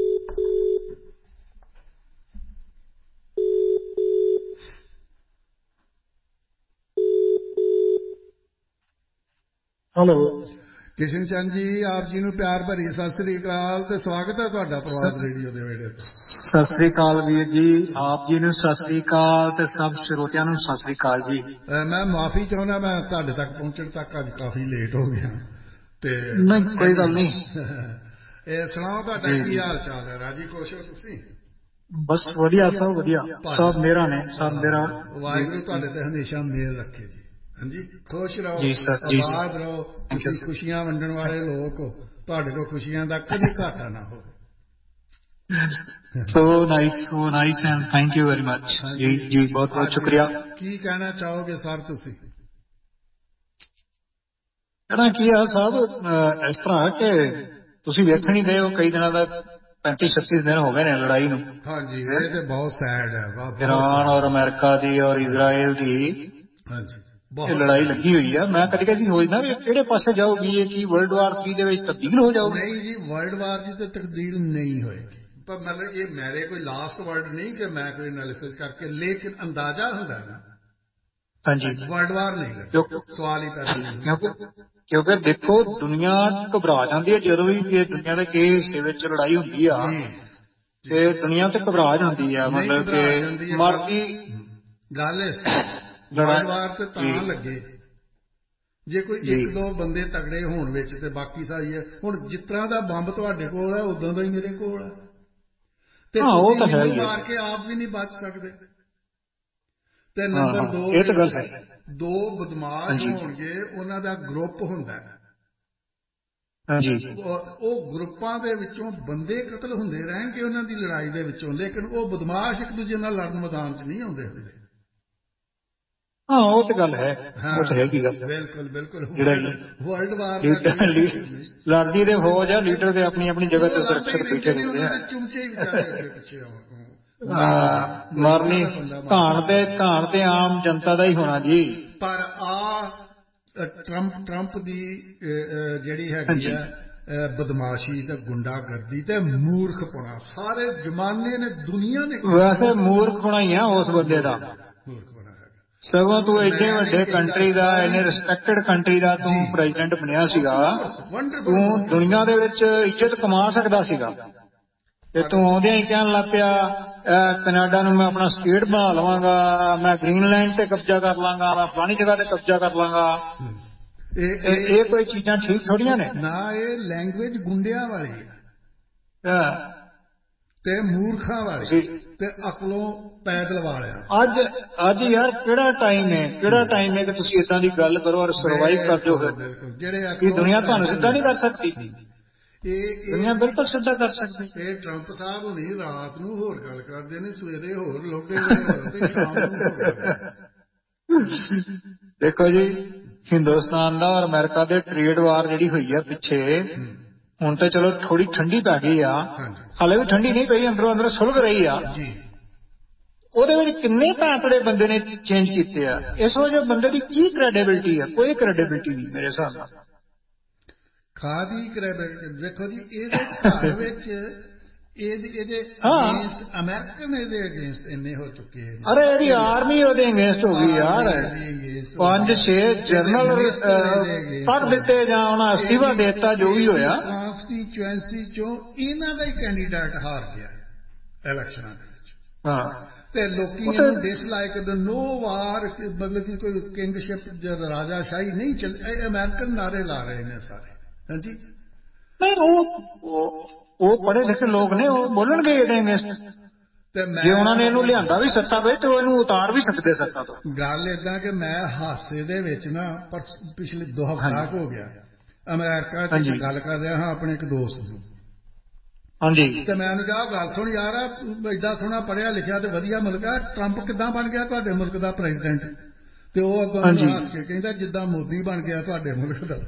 S2: ਹੈਲੋ
S1: ਕਿਸ਼ਨ ਚੰਦ ਜੀ, ਆਪ ਜੀ ਨੂੰ ਪਿਆਰ ਭਰੀ ਸਤਿ ਸ੍ਰੀ ਅਕਾਲ ਤੇ ਸਵਾਗਤ ਹੈ ਤੁਹਾਡਾ ਪ੍ਰਵਾਸ ਰੇਡੀਓ ਦੇ ਵੇੜੇ ਤੇ।
S2: ਸਤਿ ਸ੍ਰੀ ਅਕਾਲ ਵੀਰ ਜੀ, ਆਪ ਜੀ ਨੂੰ ਸਤਿ ਸ੍ਰੀ ਅਕਾਲ ਤੇ ਸਭ ਸਰੋਤਿਆਂ ਨੂੰ ਸਤਿ ਸ੍ਰੀ ਅਕਾਲ ਜੀ।
S1: ਮੈਂ ਮਾਫੀ ਚਾਹੁੰਦਾ, ਮੈਂ ਤੁਹਾਡੇ ਤੱਕ ਪਹੁੰਚਣ ਤੱਕ ਅੱਜ ਕਾਫੀ ਲੇਟ ਹੋ ਗਿਆ ਤੇ।
S2: ਨਹੀਂ ਕੋਈ ਗੱਲ ਨਹੀਂ।
S1: ਇਹ ਸੁਣਾਓ ਤੁਹਾਡਾ ਕੀ ਹਾਲ ਚਾਲ ਹੈ? ਰਾਜੀ ਖੁਸ਼ ਹੋ ਤੁਸੀਂ?
S2: ਬਸ ਵਧੀਆ, ਸਭ ਵਧੀਆ, ਸਭ ਮੇਰਾ ਨੇ, ਸਭ ਮੇਰਾ।
S1: ਵਾਹਿਗੁਰੂ ਤੁਹਾਡੇ ਤੇ ਹਮੇਸ਼ਾ ਮਿਹਰ ਰੱਖੇ ਜੀ। ਹਾਂਜੀ, ਖੁਸ਼ ਰਹੋ,
S2: ਜੀ ਸਰ,
S1: ਆਬਾਦ ਰਹੋ। ਤੁਸੀਂ ਖੁਸ਼ੀਆਂ ਵੰਡਣ ਵਾਲੇ ਲੋਕ ਹੋ, ਤੁਹਾਡੇ ਕੋਲ ਖੁਸ਼ੀਆਂ ਦਾ ਕਦੀ ਘਾਟਾ ਨਾ ਹੋਵੇ।
S2: So nice, so nice and thank you very much ਜੀ। ਜੀ ਬਹੁਤ ਬਹੁਤ ਸ਼ੁਕਰੀਆ।
S1: ਕੀ ਕਹਿਣਾ ਚਾਹੋਗੇ ਸਰ ਤੁਸੀਂ?
S2: ਕਹਿਣਾ ਕੀ ਆ ਸਾਹਿਬ, ਇਸ ਤਰ੍ਹਾਂ ਕਿ ਤੁਸੀਂ ਵੇਖਣ ਹੀ ਗਏ ਹੋ ਕਈ ਦਿਨਾਂ ਦਾ, ਪੈਂਤੀ ਛੱਤੀ ਦਿਨ ਹੋ ਗਏ ਨੇ ਲੜਾਈ ਨੂੰ।
S1: ਹਾਂਜੀ, ਇਹ ਤੇ ਬਹੁਤ ਸੈਡ ਹੈ।
S2: ਈਰਾਨ ਔਰ ਅਮਰੀਕਾ ਦੀ ਔਰ ਇਜ਼ਰਾਈਲ ਦੀ ਇਹ ਲੜਾਈ ਲੱਗੀ ਹੋਈ ਆ। ਮੈਂ ਕਦੀ ਕਦੀ ਸੋਚਦਾ ਵੀ ਕਿਹੜੇ ਪਾਸੇ ਜਾਊਗੀ ਇਹ? ਕੀ ਵਰਲਡ ਵਾਰ ਥ੍ਰੀ ਦੇ ਵਿੱਚ ਤਬਦੀਲ ਹੋ ਜਾਊਗੀ?
S1: ਨਹੀਂ ਜੀ, ਵਰਲਡ ਵਾਰ ਜੀ ਤੇ ਤਬਦੀਲ ਨਹੀਂ ਹੋਏਗੀ। ਪਰ ਮਤਲਬ ਇਹ ਮੇਰੇ ਕੋਈ ਲਾਸਟ ਵਰਡ ਨਹੀਂ ਕਿ ਮੈਂ ਕੋਈ ਐਨਾਲਿਸਿਸ ਕਰਕੇ, ਲੇਕਿਨ ਅੰਦਾਜ਼ਾ ਹੁੰਦਾ ਨਾ।
S2: ਹਾਂਜੀ,
S1: ਵਰਲਡ ਵਾਰ ਨਹੀਂ ਲੱਗੀ, ਸਵਾਲ ਹੀ ਪੈਦਾ ਨਹੀਂ।
S2: ਕਿਉਂਕਿ ਕਿਉਂਕਿ ਦੇਖੋ ਦੁਨੀਆ ਘਬਰਾ ਜਾਂਦੀ ਹੈ ਜਦੋਂ ਵੀ ਇਹ ਦੁਨੀਆ ਦੇ ਕਿਸੇ ਹਿੱਸੇ ਵਿੱਚ ਲੜਾਈ ਹੁੰਦੀ ਆ ਤੇ ਦੁਨੀਆ ਤੇ ਘਬਰਾ ਜਾਂਦੀ ਆ। ਮਤਲਬ ਕਿ ਮਰਦੀ
S1: ਗੱਲ ਵਰਲਡ ਵਾਰ ਤੇ ਤਾਂ ਲੱਗੇ ਜੇ ਕੋਈ ਇੱਕ ਦੋ ਬੰਦੇ ਤਗੜੇ ਹੋਣ ਵਿੱਚ ਤੇ ਬਾਕੀ ਸਾਰੀ ਹੈ। ਹੁਣ ਜਿਸ ਤਰ੍ਹਾਂ ਦਾ ਬੰਬ ਤੁਹਾਡੇ ਕੋਲ ਹੈ ਉਦਾਂ ਦਾ ਹੀ ਮੇਰੇ ਕੋਲ ਹੈ ਤੇ ਤੁਸੀਂ ਮੈਨੂੰ ਮਾਰ ਕੇ ਆਪ ਵੀ ਨਹੀਂ ਬਚ ਸਕਦੇ। ਤੇ ਨੰਬਰ ਦੋ,
S2: ਇਹ ਤਾਂ ਗੱਲ ਹੈ,
S1: ਦੋ ਬਦਮਾਸ਼ ਹੋਣਗੇ, ਉਹਨਾਂ ਦਾ ਗਰੁੱਪ ਹੁੰਦਾ ਹੈ। ਉਹ ਗਰੁੱਪਾਂ ਦੇ ਵਿੱਚੋਂ ਬੰਦੇ ਕਤਲ ਹੁੰਦੇ ਰਹਿਣਗੇ ਉਹਨਾਂ ਦੀ ਲੜਾਈ ਦੇ ਵਿੱਚੋਂ, ਲੇਕਿਨ ਉਹ ਬਦਮਾਸ਼ ਇੱਕ ਦੂਜੇ ਨਾਲ ਲੜਨ ਮੈਦਾਨ 'ਚ ਨਹੀਂ ਆਉਂਦੇ ਹੁੰਦੇ।
S2: ਹਾਂ ਉਹ ਤੇ ਗੱਲ ਹੈ, ਉਹ ਤੇ ਹੈਗੀ ਗੱਲ।
S1: ਬਿਲਕੁਲ ਬਿਲਕੁਲ।
S2: ਵਰਲਡ ਵਾਰ ਲੜਦੀ ਦੇ ਫੌਜ ਆ, ਲੀਡਰ ਦੇ ਆਪਣੀ ਆਪਣੀ ਜਗ੍ਹਾ ਤੇ ਸੁਰੱਖਿਅਤ ਬੈਠੇ ਰਹਿੰਦੇ ਆ।
S1: ਚੁਮਚੇ ਹੀ ਵਿਚਾਰੇ ਅੱਗੇ ਪਿੱਛੇ
S2: ਮਾਰਨੀ ਘਾਣ ਤੇ ਘਾਣ ਤੇ ਆਮ ਜਨਤਾ ਦਾ ਹੀ ਹੋਣਾ ਜੀ।
S1: ਪਰ ਆ ਟਰੰਪ ਟਰੰਪ ਦੀ ਜਿਹੜੀ ਹੈਗੀ ਆ ਬਦਮਾਸ਼ੀ ਤੇ ਗੁੰਡਾਗਰਦੀ ਤੇ ਮੂਰਖਪੁਣਾ, ਸਾਰੇ ਜ਼ਮਾਨੇ ਨੇ, ਦੁਨੀਆ ਨੇ।
S2: ਵੈਸੇ ਮੂਰਖਪੁਣਾ ਹੀ ਆ ਉਸ ਬੰਦੇ ਦਾ। ਸਗੋਂ ਤੂੰ ਐਡੇ ਵੱਡੇ ਕੰਟਰੀ ਦਾ, ਇੰਨੇ ਰਿਸਪੈਕਟਡ ਕੰਟਰੀ ਦਾ ਤੂੰ ਪ੍ਰੈਜ਼ੀਡੈਂਟ ਬਣਿਆ ਸੀਗਾ, ਤੂੰ ਦੁਨੀਆ ਦੇ ਵਿੱਚ ਇੱਜ਼ਤ ਕਮਾ ਸਕਦਾ ਸੀਗਾ ਤੇ ਤੂੰ ਆਉਂਦਿਆਂ ਹੀ ਕਹਿਣ ਲੱਗ ਪਿਆ ਕੈਨੇਡਾ ਨੂੰ ਮੈਂ ਆਪਣਾ ਸਟੇਟ ਬਣਾ ਲਵਾਂਗਾ, ਮੈਂ ਗ੍ਰੀਨਲੈਂਡ ਤੇ ਕਬਜ਼ਾ ਕਰ ਲਾਂਗਾ, ਮੈਂ ਫਲਾਣੀ ਜਗ੍ਹਾ ਤੇ ਕਬਜ਼ਾ ਕਰ ਲਾਂਗਾ। ਇਹ ਕੋਈ ਚੀਜ਼ਾਂ ਠੀਕ ਥੋੜੀਆਂ ਨੇ
S1: ਨਾ। ਇਹ ਲੈਂਗੁਏਜ ਗੁੰਡਿਆਂ ਵਾਲੀ ਹੈ ਤੇ ਮੂਰਖਾਂ ਵਾਲੀ ਤੇ ਅਕਲੋਂ ਪੈਦਲ ਵਾਲਿਆ।
S2: ਅੱਜ ਅੱਜ ਯਾਰ ਕਿਹੜਾ ਟਾਈਮ ਹੈ, ਕਿਹੜਾ ਟਾਈਮ ਹੈ ਕਿ ਤੁਸੀਂ ਏਦਾਂ ਦੀ ਗੱਲ ਕਰੋ ਔਰ ਸਰਵਾਈਵ ਕਰ ਜਾਓ।
S1: ਜਿਹੜੇ
S2: ਕੀ ਦੁਨੀਆ ਤੁਹਾਨੂੰ ਸਿੱਧਾ ਨਹੀਂ ਕਰ ਸਕਦੀ?
S1: ਇਹ
S2: ਦੁਨੀਆ ਬਿਲਕੁਲ ਸਿੱਧਾ ਕਰ ਸਕਦੀ।
S1: ਇਹ ਟਰੰਪ ਸਾਹਿਬ ਹੁਣੀ ਰਾਤ ਨੂੰ ਹੋਰ ਗੱਲ ਕਰਦੇ ਨੇ, ਸਵੇਰੇ ਹੋਰ, ਲੋਡੇ ਹੋਰ ਤੇ ਸ਼ਾਮ ਨੂੰ ਹੋਰ।
S2: ਦੇਖੋ ਜੀ, ਹਿੰਦੁਸਤਾਨ ਦਾ ਔਰ ਅਮਰੀਕਾ ਦੇ ਟ੍ਰੇਡ ਵਾਰ ਜਿਹੜੀ ਹੋਈ ਆ ਪਿੱਛੇ, ਹੁਣ ਤਾਂ ਚਲੋ ਥੋੜੀ ਠੰਡੀ ਪੈ ਗਈ ਆ, ਹਾਲੇ ਵੀ ਠੰਡੀ ਨਹੀਂ ਪਈ, ਅੰਦਰੋਂ ਅੰਦਰ ਸੁਲਗ ਰਹੀ ਆ। ਉਹਦੇ ਵਿੱਚ ਕਿੰਨੇ ਭੈਂਤੜੇ ਬੰਦੇ ਨੇ ਚੇਂਜ ਕੀਤੇ ਆ। ਇਸ ਵਜ੍ਹਾ ਬੰਦੇ ਦੀ ਕੀ ਕ੍ਰੈਡੀਬਿਲਿਟੀ ਆ? ਕੋਈ ਕ੍ਰੈਡੀਬਿਲਿਟੀ ਨਹੀਂ ਮੇਰੇ ਹਿਸਾਬ ਨਾਲ।
S1: ਖਾਦੀ ਕ੍ਰੈਡੀਬਿਲਿਟੀ ਦੇਖੋ ਜੀ, ਇਹਦੇ ਘਰ ਵਿੱਚ ਇਹਦੇ ਇਹਦੇ ਅਗੇਂਸਟ ਅਮਰੀਕਨ ਇਹਦੇ ਅਗੇਂਸਟ ਇੰਨੇ ਹੋ ਚੁੱਕੇ ਨੇ।
S2: ਅਰੇ ਇਹਦੀ ਆਰਮੀ ਉਹਦੇ ਅਗੇਂਸਟ ਹੋ ਗਈ ਯਾਰ। ਪੰਜ ਛੇ ਜਨਰਲ ਪੱਕ ਦਿੱਤੇ ਜਾਂ ਉਹਨਾਂ ਅਸਤੀਫਾ ਦੇ ਦਿੱਤਾ, ਜੋ ਵੀ ਹੋਇਆ।
S1: ਕਾਂਸਟੀਚੁਐਂਸੀ ਚੋਂ ਇਹਨਾਂ ਦਾ ਹੀ ਕੈਂਡੀਡੇਟ ਹਾਰ ਗਿਆ ਇਲੈਕਸ਼ਨਾਂ ਦੇ ਵਿੱਚ।
S2: ਹਾਂ, ਤੇ
S1: ਲੋਕੀ ਇਹਨੂੰ ਡਿਸਲਾਈਕ, ਨੋ ਵਾਰ, ਮਤਲਬ ਕਿ ਕੋਈ ਕਿੰਗਸ਼ਿਪ ਰਾਜਾਸ਼ਾਹੀ ਨਹੀਂ ਚੱਲ, ਅਮਰੀਕਨ ਨਾਰੇ ਲਾ ਰਹੇ ਨੇ ਸਾਰੇ। ਹਾਂਜੀ,
S2: ਨਹੀਂ ਉਹ ਉਹ ਪੜ੍ਹੇ ਲਿਖੇ ਲੋਕ ਨੇ, ਉਹ ਬੋਲਣਗੇ ਇਹਦੇ ਅਗੇਂਸਟ। ਜੇ ਉਹਨਾਂ ਨੇ ਇਹਨੂੰ ਲਿਆਂਦਾ ਵੀ ਸੱਤਾ ਵਿੱਚ ਤੇ ਇਹਨੂੰ ਉਤਾਰ ਵੀ ਸਕਦੇ ਸੱਤਾ ਤੋਂ। ਗੱਲ ਏਦਾਂ ਕਿ ਮੈਂ ਹਾਸੇ ਦੇ ਵਿੱਚ ਨਾ, ਪਰ ਪਿਛਲੇ ਦੋ ਹਫ਼ਤਾ ਹੋ ਗਿਆ ਅਮਰੀਕਾ ਚ ਗੱਲ ਕਰ ਰਿਹਾ ਹਾਂ ਆਪਣੇ ਇੱਕ ਦੋਸਤ ਨੂੰ। ਹਾਂਜੀ, ਤੇ ਮੈਂ ਉਹਨੂੰ ਕਿਹਾ ਗੱਲ ਸੁਣ ਯਾਰ, ਏਡਾ ਸੋਹਣਾ ਪੜ੍ਹਿਆ ਲਿਖਿਆ ਤੇ ਵਧੀਆ ਮੁਲਕ ਆ, ਟਰੰਪ ਕਿੱਦਾਂ ਬਣ ਗਿਆ ਤੁਹਾਡੇ ਮੁਲਕ ਦਾ ਪ੍ਰੈਜ਼ੀਡੈਂਟ? ਤੇ ਉਹ ਅੱਗੋਂ ਹੱਸ ਕੇ ਕਹਿੰਦਾ ਜਿੱਦਾਂ ਮੋਦੀ ਬਣ ਗਿਆ ਤੁਹਾਡੇ ਮੁਲਕ ਦਾ।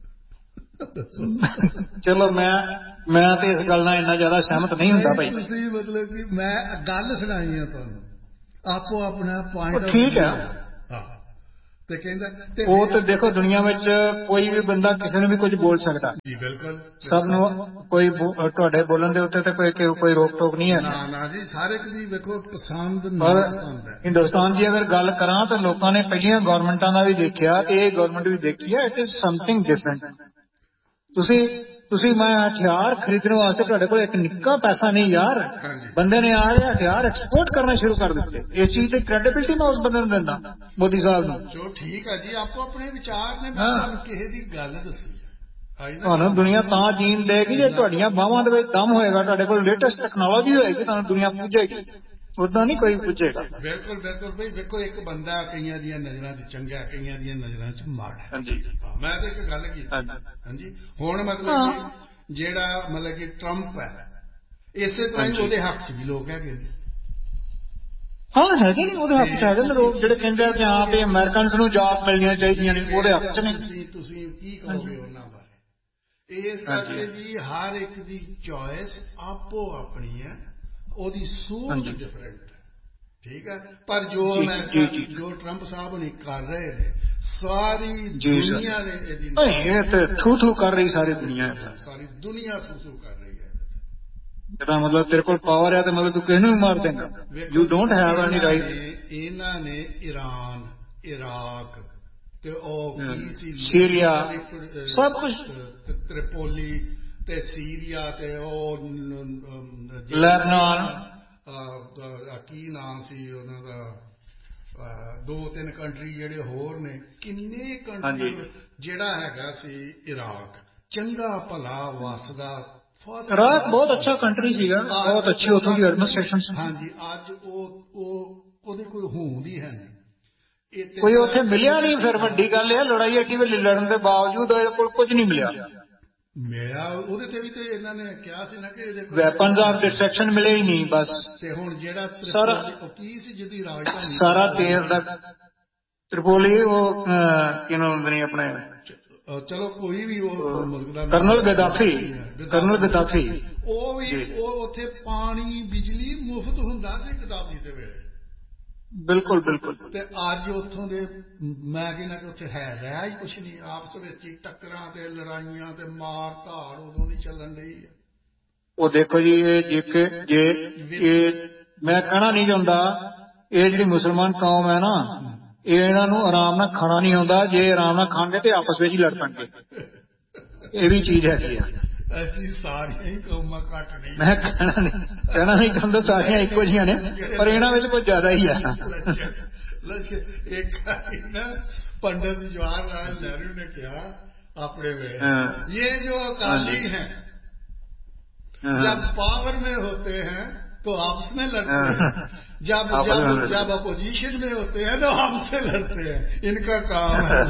S2: ਚਲੋ ਮੈਂ ਮੈਂ ਤੇ ਇਸ ਗੱਲ ਨਾਲ ਇੰਨਾ ਜ਼ਿਆਦਾ ਸਹਿਮਤ ਨਹੀਂ ਹੁੰਦਾ ਭਾਈ। ਤੁਸੀਂ ਮਤਲਬ ਕਿ ਮੈਂ ਗੱਲ ਸੁਣਾਈ ਆ ਤੁਹਾਨੂੰ, ਆਪੋ ਆਪਣਾ ਪੁਆਇੰਟ ਠੀਕ ਹੈ।
S1: ਤੇ ਕਹਿੰਦਾ
S3: ਉਹ ਤੇ ਦੇਖੋ ਦੁਨੀਆ ਵਿੱਚ ਕੋਈ ਵੀ ਬੰਦਾ ਕਿਸੇ ਨੂੰ ਵੀ ਕੁਝ ਬੋਲ ਸਕਦਾ
S1: ਜੀ, ਬਿਲਕੁਲ
S3: ਸਭ ਨੂੰ ਕੋਈ ਤੁਹਾਡੇ ਬੋਲਣ ਦੇ ਉੱਤੇ ਤੇ ਕੋਈ ਕੋਈ ਰੋਕ ਟੋਕ ਨਹੀਂ ਹੈ
S1: ਨਾ ਨਾ ਜੀ ਸਾਰੇ ਦੀ ਵੇਖੋ ਪਸੰਦ
S3: ਪਰ
S1: ਪਸੰਦ ਹੈ।
S3: ਹਿੰਦੁਸਤਾਨ ਦੀ ਅਗਰ ਗੱਲ ਕਰਾਂ ਤਾਂ ਲੋਕਾਂ ਨੇ ਪਹਿਲੀਆਂ ਗਵਰਨਮੈਂਟਾਂ ਦਾ ਵੀ ਦੇਖਿਆ ਤੇ ਇਹ ਗਵਰਨਮੈਂਟ ਵੀ ਦੇਖੀ ਹੈ ਇਟ ਇਜ਼ ਸਮਥਿੰਗ ਡਿਫਰੈਂਟ। ਤੁਸੀਂ ਤੁਸੀਂ ਮੈਂ ਹਥਿਆਰ ਖਰੀਦਣ ਵਾਸਤੇ ਤੁਹਾਡੇ ਕੋਲ ਇੱਕ ਨਿੱਕਾ ਪੈਸਾ ਨਹੀਂ ਯਾਰ ਬੰਦੇ ਨੇ ਆ ਕੇ ਹਥਿਆਰ ਐਕਸਪੋਰਟ ਕਰਨਾ ਸ਼ੁਰੂ ਕਰ ਦਿੱਤੇ। ਇਸ ਚੀਜ਼ ਦੀ ਕ੍ਰੈਡੀਬਿਲਿਟੀ ਮੈਂ ਉਸ ਬੰਦੇ ਨੂੰ ਦਿੰਦਾ ਮੋਦੀ ਸਾਹਿਬ ਨੂੰ।
S1: ਚਲੋ ਠੀਕ ਹੈ ਜੀ ਆਪੋ ਆਪਣੇ ਵਿਚਾਰ ਨੇ ਮੈਂ ਤੁਹਾਨੂੰ ਕਿਸੇ ਦੀ ਗੱਲ ਦੱਸੀ
S3: ਤੁਹਾਨੂੰ ਦੁਨੀਆ ਤਾਂ ਜੀਣ ਦੇਗੀ ਜੇ ਤੁਹਾਡੀਆਂ ਬਾਹਾਂ ਦੇ ਵਿੱਚ ਦਮ ਹੋਏਗਾ ਤੁਹਾਡੇ ਕੋਲ ਲੇਟੈਸਟ ਟੈਕਨੋਲੋਜੀ ਹੋਏਗੀ ਤੁਹਾਨੂੰ ਦੁਨੀਆ ਪੁੱਜੇਗੀ ਉਦਾਂ ਨਹੀਂ ਕੋਈ ਪੁੱਜੇਗਾ।
S1: ਬਿਲਕੁਲ ਬਿਲਕੁਲ ਬਈ ਵੇਖੋ ਇੱਕ ਬੰਦਾ ਕਈਆਂ ਦੀਆਂ ਨਜ਼ਰਾਂ 'ਚ ਚੰਗਾ ਕਈਆਂ ਦੀਆਂ ਨਜ਼ਰਾਂ 'ਚ ਮਾੜਾ।
S3: ਹਾਂਜੀ
S1: ਮੈਂ ਤਾਂ ਇੱਕ ਗੱਲ ਕੀਤੀ ਹਾਂਜੀ ਹੁਣ ਮਤਲਬ ਕਿ ਜਿਹੜਾ ਮਤਲਬ ਕਿ ਟਰੰਪ ਹੈ ਇਸੇ ਤਰ੍ਹਾਂ ਹੀ ਉਹਦੇ ਹੱਕ 'ਚ ਵੀ ਲੋਕ ਹੈਗੇ ਨੇ।
S3: ਹਾਂ ਹੈਗੇ ਨੇ ਉਹਦੇ ਹੱਕ 'ਚ ਹੈਗੇ ਨੇ ਲੋਕ ਜਿਹੜੇ ਕਹਿੰਦੇ ਕਿ ਹਾਂ ਵੀ ਅਮਰੀਕਨਸ ਨੂੰ ਜੌਬ ਮਿਲਣੀਆਂ ਚਾਹੀਦੀਆਂ ਨੇ ਉਹਦੇ ਹੱਕ 'ਚ ਨੇ।
S1: ਤੁਸੀਂ ਤੁਸੀਂ ਕੀ ਕਹੋਗੇ ਉਹਨਾਂ ਬਾਰੇ? ਇਸ ਕਰਕੇ ਵੀ ਹਰ ਇੱਕ ਦੀ ਚੋਇਸ ਆਪੋ ਆਪਣੀ ਹੈ ਉਹਦੀ ਸੋਚ ਡਿਫਰੈਂਟ ਹੈ ਠੀਕ ਹੈ ਪਰ ਜੋ ਅਮਰੀਕਾ ਜੋ ਟਰੰਪ ਸਾਹਿਬ ਨੇ ਕਰ ਰਹੇ ਨੇ ਸਾਰੀ ਦੁਨੀਆ ਨੇ ਇਹਦੀ
S3: ਇਹ ਤੇ ਥੂ ਥੂ ਕਰ ਰਹੀ ਸਾਰੀ ਦੁਨੀਆ
S1: ਸਾਰੀ ਦੁਨੀਆ ਥੂ ਥੂ ਕਰ ਰਹੀ ਹੈ।
S3: ਇਹਦਾ ਮਤਲਬ ਤੇਰੇ ਕੋਲ ਪਾਵਰ ਹੈ ਤੇ ਮਤਲਬ ਤੂੰ ਕਿਸੇ ਨੂੰ ਵੀ ਮਾਰ ਦੇਂਗਾ। You don't have any right.
S1: ਇਹਨਾਂ ਨੇ ਈਰਾਨ ਇਰਾਕ ਤੇ ਉਹ ਕੀ ਸੀ
S3: ਸੀਰੀਆ ਸਭ ਕੁਝ
S1: ਤ੍ਰਿਪੋਲੀ ਤੇ ਸੀਰੀਆ ਤੇ ਉਹ
S3: ਲੈਬਨਾਨ
S1: ਕੀ ਨਾਮ ਸੀ ਉਹਨਾਂ ਦਾ ਦੋ ਤਿੰਨ ਕੰਟਰੀ ਜਿਹੜੇ ਹੋਰ ਨੇ ਕਿੰਨੇ ਕੰਟਰੀ ਜਿਹੜਾ ਹੈਗਾ ਸੀ ਇਰਾਕ ਚੰਗਾ ਭਲਾ ਵਸਦਾ
S3: ਇਰਾਕ ਬਹੁਤ ਅੱਛਾ ਕੰਟਰੀ ਸੀਗਾ ਬਹੁਤ ਅੱਛੀ ਉੱਥੋਂ ਦੀ ਐਡਮਿਨਿਸਟ੍ਰੇਸ਼ਨ।
S1: ਹਾਂਜੀ ਅੱਜ ਉਹ ਉਹ ਉਹਦੇ ਕੋਈ ਹੋਂਦ ਹੀ ਹੈ ਨਹੀਂ
S3: ਕੋਈ ਉੱਥੇ ਮਿਲਿਆ ਨਹੀਂ। ਫਿਰ ਵੱਡੀ ਗੱਲ ਇਹ ਲੜਾਈ ਐਡੀ ਵੱਡੀ ਲੜਨ ਦੇ ਬਾਵਜੂਦ ਇਹਦੇ ਕੋਲ ਕੁਝ ਨਹੀਂ ਮਿਲਿਆ।
S1: ਮਿਲਿਆ ਉਹਦੇ ਤੇ ਵੀ ਤੇ ਇਹਨਾਂ ਨੇ ਕਿਹਾ ਸੀ ਨਾ ਕਿ ਇਹਦੇ ਕੋਲ
S3: ਵੈਪਨਸ ਆਫ ਡਿਸਟਰਕਸ਼ਨ ਮਿਲੇ ਹੀ ਨਹੀਂ ਬਸ।
S1: ਤੇ ਹੁਣ ਜਿਹੜਾ
S3: ਸਾਰਾ
S1: ਕੀ ਸੀ ਜਿਹਦੀ ਰਾਜਧਾਨੀ
S3: ਸਾਰਾ ਤੇਲ ਦਾ ਤ੍ਰਿਪੋਲੀ ਉਹ ਕੀ ਨਾਮ ਹੁੰਦੇ ਨੇ ਆਪਣੇ
S1: ਚਲੋ ਕੋਈ ਵੀ ਉਹ ਮੁਲਕ ਦਾ
S3: ਕਰਨਲ ਗਦਾਫੀ ਕਰਨਲ ਗਦਾਫੀ
S1: ਉਹ ਵੀ ਉਹ ਉੱਥੇ ਪਾਣੀ ਬਿਜਲੀ ਮੁਫਤ ਹੁੰਦਾ ਸੀ ਗਦਾਫੀ ਦੇ ਵੇਲੇ।
S3: ਬਿਲਕੁਲ ਬਿਲਕੁਲ।
S1: ਤੇ ਅੱਜ ਉੱਥੋਂ ਦੇ ਮੈਂ ਕਹਿੰਦਾ ਕਿ ਉੱਥੇ ਹੈ ਰਿਹਾ ਹੀ ਕੁਛ ਨਹੀਂ ਆਪਸ ਵਿੱਚ ਹੀ ਟੱਕਰਾਂ ਤੇ ਲੜਾਈਆਂ ਤੇ ਮਾਰ ਧਾੜ ਉਦੋਂ ਦੀ ਚੱਲਣ ਡਈ ਹੈ।
S3: ਉਹ ਦੇਖੋ ਜੀ ਇਹ ਜੇ ਜੇ ਇਹ ਮੈਂ ਕਹਿਣਾ ਨਹੀਂ ਚਾਹੁੰਦਾ ਇਹ ਜਿਹੜੀ ਮੁਸਲਮਾਨ ਕੌਮ ਹੈ ਨਾ ਇਹ ਇਹਨਾਂ ਨੂੰ ਆਰਾਮ ਨਾਲ ਖਾਣਾ ਨਹੀਂ ਆਉਂਦਾ। ਜੇ ਆਰਾਮ ਨਾਲ ਖਾਣਗੇ ਤੇ ਆਪਸ ਵਿੱਚ ਹੀ ਲੜ ਪੈਣਗੇ ਇਹ ਵੀ ਚੀਜ਼ ਹੈਗੀ ਆ।
S1: ਅਸੀਂ ਸਾਰੀਆਂ ਹੀ ਕੌਮਾਂ ਘੱਟ ਨਹੀਂ
S3: ਮੈਂ ਕਹਿਣਾ ਨਹੀਂ ਕਹਿਣਾ ਨਹੀਂ ਚਾਹੁੰਦਾ ਸਾਰੀਆਂ ਇੱਕੋ ਜਿਹੀਆਂ ਨੇ ਪਰ ਇਹਨਾਂ ਵਿੱਚ ਕੁਝ ਜ਼ਿਆਦਾ ਹੀ ਆ।
S1: ਇੱਕ ਨਾ ਪੰਡਿਤ ਜਵਾਹਰ ਲਾਲ ਨਹਿਰੂ ਨੇ ਕਿਹਾ अपने में ये जो अकाली हैं जब पावर में होते हैं तो आपस में लड़ते हैं, जब जब जब अपोजिशन में होते हैं तो हमसे लड़ते हैं। इनका काम है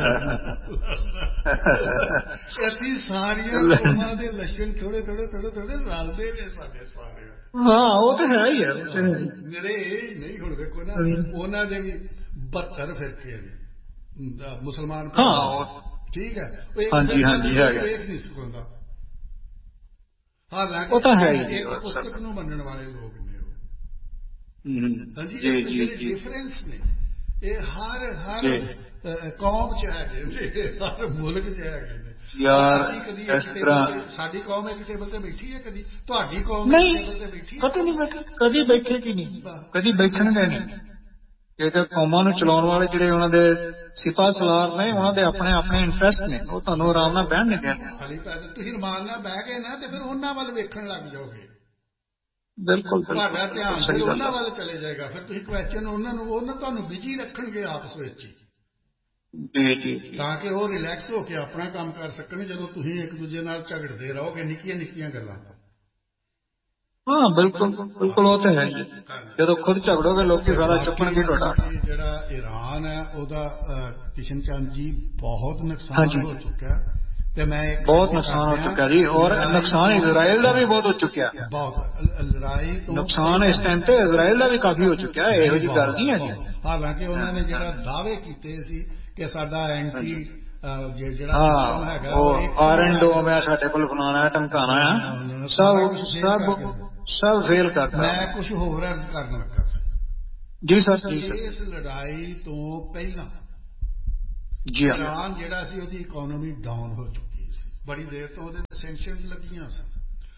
S1: ऐसी सारिया कौमां दे लक्षण थोड़े थोड़े थोड़े थोड़े रलते ने साडे सारे।
S3: हाँ वो तो है ही है
S1: मेरे नहीं हुण देखो ना उन्हां दे भी बहत्तर फिरके ने मुसलमान।
S3: हाँ
S1: ठीक है
S3: हाँ जी हाँ जी है
S1: एक नहीं सिखाता। हालांकि
S3: वो तो है ही
S1: एक पुस्तक नूं मनण वाले लोग ने हाँ जी
S3: जी जी जी
S1: डिफरेंस ने ये हर हर कौम च है हर मुल्क च है
S3: यार इस तरह
S1: साडी कौम एक टेबल ते बैठी है कदी तुहाडी कौम
S3: नहीं
S1: टेबल ते बैठी
S3: कदी नहीं बैठी कदी बैठेगी नहीं कदी बैठणगे नहीं। ਇਹ ਤਾਂ ਕੌਮਾਂ ਨੂੰ ਚਲਾਉਣ ਵਾਲੇ ਜਿਹੜੇ ਉਹਨਾਂ ਦੇ ਸਿਪਾਹ ਸਲਾਰ ਨੇ ਉਹਨਾਂ ਦੇ ਆਪਣੇ ਆਪਣੇ ਇੰਟਰਸਟ ਨੇ ਉਹ ਤੁਹਾਨੂੰ ਆਰਾਮ ਨਾਲ ਬਹਿਣ ਨਹੀਂ ਦੇਣਗੇ।
S1: ਖਾਲੀ ਪੈਦਲ ਤੁਸੀਂ ਰਮਾਨ ਨਾਲ ਬਹਿ ਗਏ ਨਾ ਤੇ ਫਿਰ ਉਹਨਾਂ ਵੱਲ ਵੇਖਣ ਲੱਗ ਜਾਓਗੇ।
S3: ਬਿਲਕੁਲ
S1: ਤੁਹਾਡਾ ਧਿਆਨ ਫਿਰ ਉਹਨਾਂ ਵੱਲ ਚਲੇ ਜਾਏਗਾ। ਫਿਰ ਤੁਸੀਂ ਕੁਐਸਚਨ ਉਹਨਾਂ ਨੂੰ ਉਹਨਾਂ ਤੁਹਾਨੂੰ ਬਿਜੀ ਰੱਖਣਗੇ ਆਪਸ ਵਿੱਚ
S3: ਜੀ ਜੀ
S1: ਤਾਂ ਕਿ ਉਹ ਰਿਲੈਕਸ ਹੋ ਕੇ ਆਪਣਾ ਕੰਮ ਕਰ ਸਕਣ ਜਦੋਂ ਤੁਸੀਂ ਇੱਕ ਦੂਜੇ ਨਾਲ ਝਗੜਦੇ ਰਹੋਗੇ ਨਿੱਕੀਆਂ ਨਿੱਕੀਆਂ ਗੱਲਾਂ।
S3: ਹਾਂ ਬਿਲਕੁਲ ਬਿਲਕੁਲ ਉਹ ਤਾਂ ਹੈ ਜੀ ਜਦੋਂ ਖੁਦ ਝਗੜੋਗੇ ਲੋਕੀ ਸਾਰਾ ਚੁੱਕਣਗੇ ਤੁਹਾਡਾ।
S1: ਜਿਹੜਾ ਈਰਾਨ ਹੈ ਉਹਦਾ ਕਿਸ਼ਨ ਚੰਦ ਜੀ ਬਹੁਤ ਨੁਕਸਾਨ ਹੋ ਚੁੱਕਾ ਤੇ ਮੈਂ
S3: ਬਹੁਤ ਨੁਕਸਾਨ ਹੋ ਚੁੱਕਾ ਜੀ ਔਰ ਨੁਕਸਾਨ ਇਜ਼ਰਾਈਲ ਦਾ ਵੀ ਬਹੁਤ ਹੋ ਚੁੱਕਿਆ
S1: ਬਹੁਤ ਲੜਾਈ ਤੋਂ
S3: ਨੁਕਸਾਨ ਇਸ ਟਾਈਮ ਤੇ ਇਜ਼ਰਾਈਲ ਦਾ ਵੀ ਕਾਫੀ ਹੋ ਚੁੱਕਿਆ ਇਹੋ ਜਿਹੀ ਗੱਲ ਨਹੀਂ ਹੈ ਜੀ।
S1: ਹਾਲਾਂਕਿ ਉਹਨਾਂ ਨੇ ਜਿਹੜਾ ਦਾਅਵੇ ਕੀਤੇ ਸੀ ਕਿ ਸਾਡਾ ਐਂਟੀ
S3: ਜਿਹੜਾ ਹੈਗਾ ਉਹ ਆਇਰਨ ਡੋਮ ਹੈ ਸਾਡੇ ਕੋਲ ਫਲਾਣਾ ਟਮਕਾਣਾ ਹੈ ਸਭ ਸਭ ਸਭ ਫੇਲ ਕਰਤਾ।
S1: ਮੈਂ ਕੁਝ ਹੋਰ ਅਰਜ਼ ਕਰਨ ਲੱਗਾ ਸੀ
S3: ਜੀ ਸਰ ਜੀ ਸਰ
S1: ਇਸ ਲੜਾਈ ਤੋਂ ਪਹਿਲਾਂ ਈਰਾਨ ਜਿਹੜਾ ਸੀ ਉਹਦੀ ਇਕੋਨੋਮੀ ਡਾਊਨ ਹੋ ਚੁੱਕੀ ਸੀ, ਬੜੀ ਦੇਰ ਤੋਂ ਉਹਦੇ ਸੈਂਕਸ਼ਨਸ ਲੱਗੀਆਂ ਸਨ,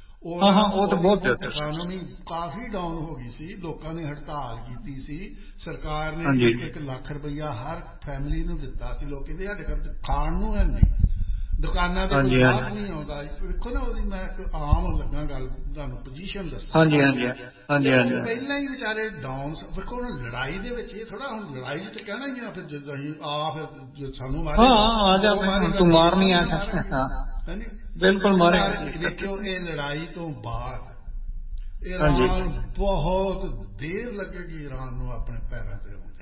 S1: ਇਕੋਨੋਮੀ ਕਾਫੀ ਡਾਊਨ ਹੋ ਗਈ ਸੀ, ਲੋਕਾਂ ਨੇ ਹੜਤਾਲ ਕੀਤੀ ਸੀ, ਸਰਕਾਰ ਨੇ ਇੱਕ ਇੱਕ ਲੱਖ ਰੁਪਈਆ ਹਰ ਫੈਮਿਲੀ ਨੂੰ ਦਿੱਤਾ ਸੀ, ਲੋਕ ਕਹਿੰਦੇ ਸਾਡੇ ਘਰ ਖਾਣ ਨੂੰ ਹੈ ਨਹੀਂ, ਦੁਕਾਨਾਂ ਤੇ ਕੋਈ ਗਾਹਕ ਨਹੀਂ ਆਉਂਦਾ। ਵੇਖੋ ਨਾ ਉਹਦੀ ਮੈਂ ਇੱਕ ਆਮ ਲੱਗਾ ਗੱਲ ਤੁਹਾਨੂੰ ਪੋਜੀਸ਼ਨ ਦੱਸਾਂ, ਪਹਿਲਾਂ ਹੀ ਵਿਚਾਰੇ ਡਾਊਨ। ਵੇਖੋ ਹੁਣ ਲੜਾਈ ਦੇ ਵਿੱਚ ਇਹ ਥੋੜਾ, ਹੁਣ ਲੜਾਈ ਚ ਕਹਿਣਾ ਹੀ ਆ ਫਿਰ ਜਦੋਂ ਅਸੀਂ ਆ ਫਿਰ ਸਾਨੂੰ
S3: ਮਾਰਨੀ ਆ ਬਿਲਕੁਲ ਮਾਰੇ।
S1: ਦੇਖਿਓ ਇਹ ਲੜਾਈ ਤੋਂ ਬਾਅਦ ਈਰਾਨ ਬਹੁਤ ਦੇਰ ਲੱਗੇਗੀ ਈਰਾਨ ਨੂੰ ਆਪਣੇ ਪੈਰਾਂ ਤੇ ਆਉਂਦਿਆਂ।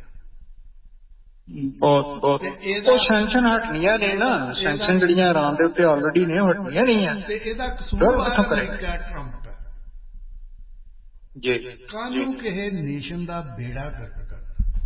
S3: ਬਹੁਤ ਬਹੁਤ ਉਹ ਸੈਂਕਸ਼ਨ ਹਟਣੀਆਂ ਨੇ ਨਾ, ਸੈਂਕਸ਼ਨ ਜਿਹੜੀਆਂ ਈਰਾਨ ਦੇ ਉੱਤੇ ਆਲਰੇਡੀ ਨੇ ਹਟਣੀਆਂ ਨਹੀਂ ਆ।
S1: ਤੇ ਇਹਦਾ ਕਸੂਰ ਅਮਰੀਕਾ ਟਰੰਪ ਹੈ
S3: ਜੀ।
S1: ਕਾਹਨੂੰ ਕਿਸੇ ਨੇਸ਼ਨ ਦਾ ਬੇੜਾ ਗਰਕ ਕਰਨਾ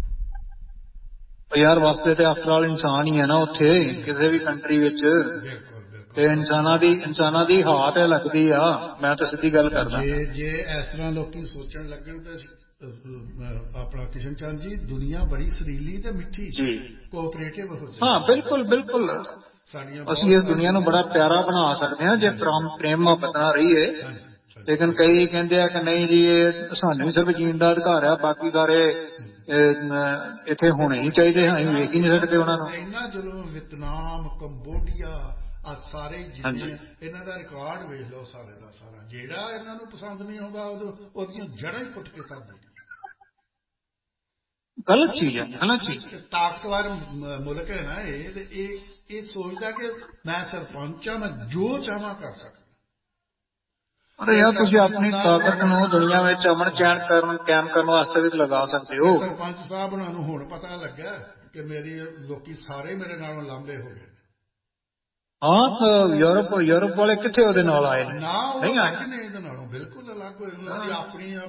S3: ਯਾਰ ਵਾਸਤੇ ਤੇ ਆਫਟਰ ਆਲ ਇਨਸਾਨ ਹੀ ਹੈ ਨਾ ਉੱਥੇ ਕਿਸੇ ਵੀ ਕੰਟਰੀ ਵਿੱਚ, ਤੇ ਇਨਸਾਨਾਂ ਦੀ ਇਨਸਾਨਾਂ ਦੀ ਹਾਲਤ ਲੱਗਦੀ ਆ। ਮੈਂ ਤਾਂ ਸਿੱਧੀ ਗੱਲ ਕਰਦਾ,
S1: ਜੇ ਜੇ ਇਸ ਤਰ੍ਹਾਂ ਲੋਕੀ ਸੋਚਣ ਲੱਗਣ ਤਾਂ ਆਪਣਾ ਕਿਸ਼ਨ ਚੰਦ ਜੀ ਦੁਨੀਆ ਬੜੀ ਸੁਰੀਲੀ ਤੇ ਮਿੱਠੀ ਕੋਆਪਰੇਟਿਵ ਹੋ ਜਾਏ।
S3: ਹਾਂ ਬਿਲਕੁਲ ਬਿਲਕੁਲ, ਅਸੀਂ ਇਸ ਦੁਨੀਆ ਨੂੰ ਬੜਾ ਪਿਆਰਾ ਬਣਾ ਸਕਦੇ ਹਾਂ ਜੇ ਪ੍ਰੇਮ ਮੁਹੱਬਤ ਨਾਲ ਰਹੀਏ। ਲੇਕਿਨ ਕਈ ਕਹਿੰਦੇ ਆ ਕਿ ਨਹੀਂ ਜੀ ਇਹ ਸਾਨੂੰ ਵੀ ਸਿਰਫ ਜੀਣ ਦਾ ਅਧਿਕਾਰ ਆ, ਬਾਕੀ ਸਾਰੇ ਇੱਥੇ ਹੋਣੇ ਨਹੀਂ ਚਾਹੀਦੇ, ਅਸੀਂ ਵੇਖ ਹੀ ਨਹੀਂ ਸਕਦੇ ਉਹਨਾਂ ਨੂੰ।
S1: ਇੰਨਾ ਜਦੋਂ ਵੀਅਤਨਾਮ, ਕੰਬੋਡੀਆ ਆ ਸਾਰੇ ਜਿੰਨੇ ਇਹਨਾਂ ਦਾ ਰਿਕਾਰਡ ਵੇਖ ਲਓ ਸਾਰੇ ਦਾ ਸਾਰਾ, ਜਿਹੜਾ ਇਹਨਾਂ ਨੂੰ ਪਸੰਦ ਨਹੀਂ ਆਉਂਦਾ ਉਹਦੀਆਂ ਜੜ੍ਹਾਂ ਹੀ ਪੁੱਟ ਕੇ ਕਰਦੇ।
S3: ਗਲਤ ਚੀਜ਼ ਹੈ, ਗਲਤ ਚੀਜ਼।
S1: ਤਾਕਤਵਰ ਮੁਲਕ ਹੈ ਨਾ ਇਹ, ਤੇ ਇਹ ਇਹ ਸੋਚਦਾ ਕਿ ਮੈਂ ਸਰਪੰਚ ਆ, ਮੈਂ ਜੋ ਚਾਹਾਂ ਕਰ ਸਕਦਾ।
S3: ਅਰੇ ਯਾਰ ਤੁਸੀਂ ਆਪਣੀ ਤਾਕਤ ਨੂੰ ਦੁਨੀਆ ਵਿੱਚ ਅਮਨ ਚੈਨ ਕਰਨ ਕਾਇਮ ਕਰਨ ਵਾਸਤੇ ਵੀ ਲਗਾ ਸਕਦੇ ਹੋ।
S1: ਸਰਪੰਚ ਸਾਹਿਬ ਉਹਨਾਂ ਨੂੰ ਹੁਣ ਪਤਾ ਲੱਗਾ ਕਿ ਮੇਰੀ ਲੋਕੀ ਸਾਰੇ ਮੇਰੇ ਨਾਲੋਂ ਲਾਂਭੇ ਹੋ ਗਏ।
S3: ਹਾਂ ਯੂਰਪ ਯੂਰਪ ਵਾਲੇ ਕਿੱਥੇ ਉਹਦੇ ਨਾਲ ਆਏ ਨੇ?
S1: ਨਹੀਂ ਆਏ ਨੇ ਇਹਦੇ ਨਾਲੋਂ ਬਿਲਕੁਲ ਅਲੱਗ ਹੋਏ, ਉਹਨਾਂ ਦੀ ਆਪਣੀਆਂ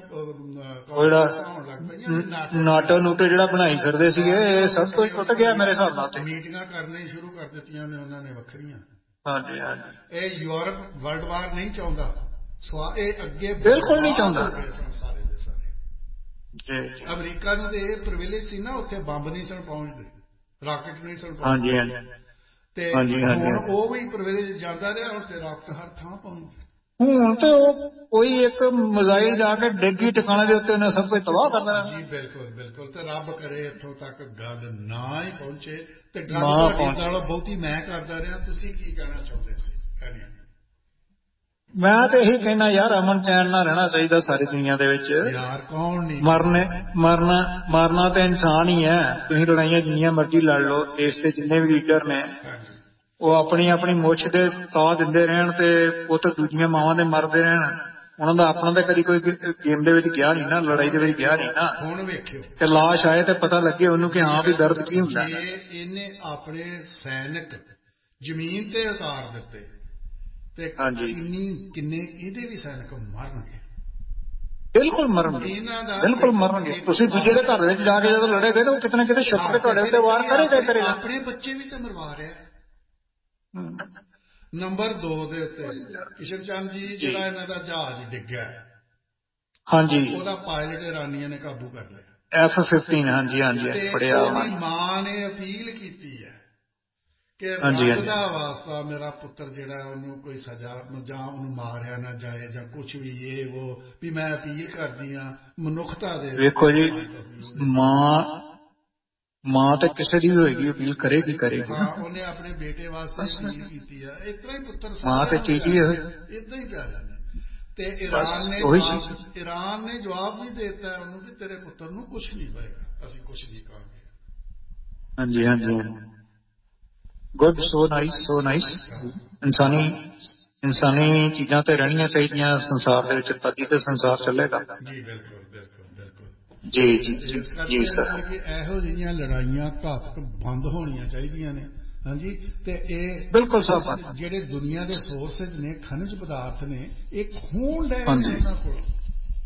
S3: ਨਾਟੋ ਨੂਟੋ ਜਿਹੜਾ ਬਣਾਈ ਫਿਰਦੇ ਸੀਗੇ ਇਹ ਸਭ ਕੁਝ ਟੁੱਟ ਗਿਆ ਮੇਰੇ ਹਿਸਾਬ ਨਾਲ।
S1: ਮੀਟਿੰਗਾਂ ਕਰਨੀਆਂ ਸ਼ੁਰੂ ਕਰ ਦਿੱਤੀਆਂ ਨੇ ਉਹਨਾਂ ਨੇ ਵੱਖਰੀਆਂ।
S3: ਹਾਂਜੀ ਹਾਂਜੀ,
S1: ਇਹ ਯੂਰਪ ਵਰਲਡ ਵਾਰ ਨਹੀਂ ਚਾਹੁੰਦਾ, ਸਵਾ ਇਹ ਅੱਗੇ
S3: ਬਿਲਕੁਲ ਨਹੀਂ ਚਾਹੁੰਦਾ
S1: ਸਾਰੇ ਦੇ ਸਾਰੇ। ਅਮਰੀਕਾ ਨੂੰ ਤੇ ਇਹ ਪ੍ਰਿਵਿਲੇਜ ਸੀ ਨਾ, ਉੱਥੇ ਬੰਬ ਨਹੀਂ ਸਨ ਪਹੁੰਚਦੇ, ਰਾਕਟ ਨਹੀਂ ਸਨ ਪਹੁੰਚਦੇ।
S3: ਹਾਂਜੀ ਹਾਂਜੀ,
S1: ਤੇ ਹੁਣ ਉਹ ਵੀ ਪ੍ਰਿਵਿਲੇਜ ਜਾਂਦਾ ਰਿਹਾ, ਹੁਣ ਤੇ ਰਾਕਟ ਹਰ ਥਾਂ ਪਹੁੰਚਦੇ।
S3: ਹੁਣ ਤੇ ਉਹ ਕੋਈ ਇੱਕ ਮਿਜ਼ਾਈਲ ਜਾ ਕੇ ਡਿੱਗੀ ਟਿਕਾਣੇ ਦੇ ਉੱਤੇ ਉਹਨੇ ਸਭ ਕੁਝ ਤਬਾਹ ਕਰ ਦੇਣਾ।
S1: ਜੀ ਬਿਲਕੁਲ ਬਿਲਕੁਲ, ਤੇ ਰੱਬ ਕਰੇ ਇੱਥੋਂ ਤੱਕ ਗੱਲ ਨਾ ਹੀ ਪਹੁੰਚੇ। ਤੇ ਗੱਲ ਤੁਹਾਡੀ ਬਹੁਤੀ ਮੈਂ ਕਰਦਾ ਰਿਹਾ, ਤੁਸੀਂ ਕੀ ਕਹਿਣਾ ਚਾਹੁੰਦੇ ਸੀ?
S3: ਮੈਂ ਤੇ ਇਹੀ ਕਹਿਣਾ ਯਾਰ ਅਮਨ ਚੈਨ ਨਾਲ ਰਹਿਣਾ ਚਾਹੀਦਾ ਸਾਰੀ ਦੁਨੀਆ ਦੇ ਵਿੱਚ।
S1: ਯਾਰ ਕੌਣ ਨਹੀਂ
S3: ਮਰਨੇ ਮਰਨਾ ਮਾਰਨਾ ਤੇ ਇਨਸਾਨ ਹੀ ਹੈ। ਤੁਸੀਂ ਲੜਾਈਆਂ ਜਿੰਨੀਆਂ ਮਰਜ਼ੀ ਲੜ ਲਓ, ਦੇਸ਼ ਦੇ ਜਿੰਨੇ ਵੀ ਲੀਡਰ ਨੇ ਉਹ ਆਪਣੀ ਆਪਣੀ ਮੁੱਛ ਦੇ ਤਾਅ ਦਿੰਦੇ ਰਹਿਣ ਤੇ ਉਹ ਤਾਂ ਦੂਜੀਆਂ ਮਾਵਾਂ ਦੇ ਮਰਦੇ ਰਹਿਣ। ਉਹਨਾਂ ਦਾ ਆਪਣਾ ਤਾਂ ਕਦੀ ਕੋਈ ਗੇਮ ਦੇ ਵਿੱਚ ਗਿਆ ਨਹੀਂ ਨਾ, ਲੜਾਈ ਦੇ ਵਿੱਚ ਗਿਆ ਨਹੀਂ ਨਾ।
S1: ਹੁਣ ਵੇਖਿਓ
S3: ਕਿ ਲਾਸ਼ ਆਏ ਤੇ ਪਤਾ ਲੱਗੇ ਉਹਨੂੰ ਕਿ ਹਾਂ ਵੀ ਦਰਦ ਕੀ ਹੁੰਦਾ।
S1: ਇਹਨੇ ਆਪਣੇ ਸੈਨਿਕ ਜ਼ਮੀਨ ਤੇ ਉਤਾਰ ਦਿੱਤੇ ਤੇ ਕਿੰਨੀ ਕਿੰਨੇ ਇਹਦੇ ਵੀ ਸੈਨਿਕ ਮਰਨਗੇ।
S3: ਬਿਲਕੁਲ ਮਰਨਗੇ, ਬਿਲਕੁਲ ਮਰਨਗੇ। ਤੁਸੀਂ ਦੂਜੇ ਦੇ ਘਰ ਵਿੱਚ ਜਾ ਕੇ ਜਦੋਂ ਲੜੇ ਗਏ ਤਾਂ ਉਹ ਕਿਤੇ ਨਾ ਕਿਤੇ ਛੱਤ ਕੇ ਤੁਹਾਡੇ ਉੱਤੇ ਵਾਰ ਕਰੇਗਾ ਕਰੇਗਾ।
S1: ਆਪਣੇ ਬੱਚੇ ਵੀ ਤਾਂ ਮਰਵਾ ਰਿਹਾ। ਨੰਬਰ ਦੋ ਦੇ ਉੱਤੇ ਕਿਸ਼ਨ ਚੰਦ ਜੀ ਜਿਹੜਾ ਇਹਨਾਂ ਦਾ ਜਹਾਜ਼ ਡਿੱਗਿਆ,
S3: ਹਾਂਜੀ,
S1: ਉਹਦਾ ਪਾਇਲਟ ਇਰਾਨੀਆਂ ਨੇ ਕਾਬੂ ਕਰ ਲਿਆ,
S3: ਐਫ ਫਿਫਟੀਨ। ਹਾਂਜੀ ਹਾਂਜੀ,
S1: ਪੜਿਆ। ਉਹਦੀ ਮਾਂ ਨੇ ਅਪੀਲ ਕੀਤੀ ਹੈ ਕਿ ਰੱਬ ਦਾ ਵਾਸਤਾ ਮੇਰਾ ਪੁੱਤਰ ਜਿਹੜਾ ਉਹਨੂੰ ਕੋਈ ਸਜ਼ਾ ਜਾਂ ਉਹਨੂੰ ਮਾਰਿਆ ਨਾ ਜਾਏ ਜਾਂ ਕੁਛ ਵੀ ਇਹ ਉਹ ਵੀ ਮੈਂ ਅਪੀਲ ਕਰਦੀ ਹਾਂ ਮਨੁੱਖਤਾ ਦੇ।
S3: ਵੇਖੋ ਜੀ, ਮਾਂ ਮਾਂ ਤਾਂ ਕਿਸੇ ਦੀ ਵੀ ਹੋਏਗੀ ਅਪੀਲ ਕਰੇਗੀ ਕਰੇਗੀ।
S1: ਹਾਂ, ਉਹਨੇ ਆਪਣੇ ਬੇਟੇ ਵਾਸਤੇ ਅਪੀਲ ਕੀਤੀ ਹੈ। ਇਸ ਤਰ੍ਹਾਂ ਹੀ ਪੁੱਤਰ
S3: ਮਾਂ ਤੇ ਚੀਜ਼ ਹੀ
S1: ਏਦਾਂ ਹੀ ਪਿਆਰੇ ਨੇ। ਤੇ ਈਰਾਨ ਨੇ ਈਰਾਨ ਨੇ ਜਵਾਬ ਵੀ ਦੇ ਦਿੱਤਾ ਉਹਨੂੰ ਕਿ ਤੇਰੇ ਪੁੱਤਰ ਨੂੰ ਕੁਛ ਨਹੀਂ ਹੋਏਗਾ, ਅਸੀਂ ਕੁਛ ਨਹੀਂ ਕਰਾਂਗੇ।
S3: ਹਾਂਜੀ ਹਾਂਜੀ, good, so nice, so nice. ਇਨਸਾਨੀ ਇਨਸਾਨੀ ਚੀਜ਼ਾਂ ਤੇ ਰਹਿਣੀਆਂ ਚਾਹੀਦੀਆਂ ਸੰਸਾਰ ਦੇ ਵਿੱਚ, ਤਦੀ ਤੇ ਸੰਸਾਰ ਚੱਲੇਗਾ।
S1: ਜੀ ਬਿਲਕੁਲ ਬਿਲਕੁਲ ਬਿਲਕੁਲ
S3: ਜੀ ਜੀ ਜੀ ਜੀ ਸਰ।
S1: ਕਿ ਇਹੋ ਜਿਹੀਆਂ ਲੜਾਈਆਂ ਘਾਤਕ ਬੰਦ ਹੋਣੀਆਂ ਚਾਹੀਦੀਆਂ ਨੇ। ਹਾਂਜੀ, ਤੇ ਇਹ
S3: ਬਿਲਕੁਲ ਸਾਹਿਬ
S1: ਜਿਹੜੇ ਦੁਨੀਆ ਦੇ ਸੋਰਸਜ਼ ਨੇ, ਖਣਿਜ ਪਦਾਰਥ ਨੇ, ਇਹ ਖੂਨ ਲੈ ਰਹੇ ਨੇ ਇਹਨਾਂ ਕੋਲ।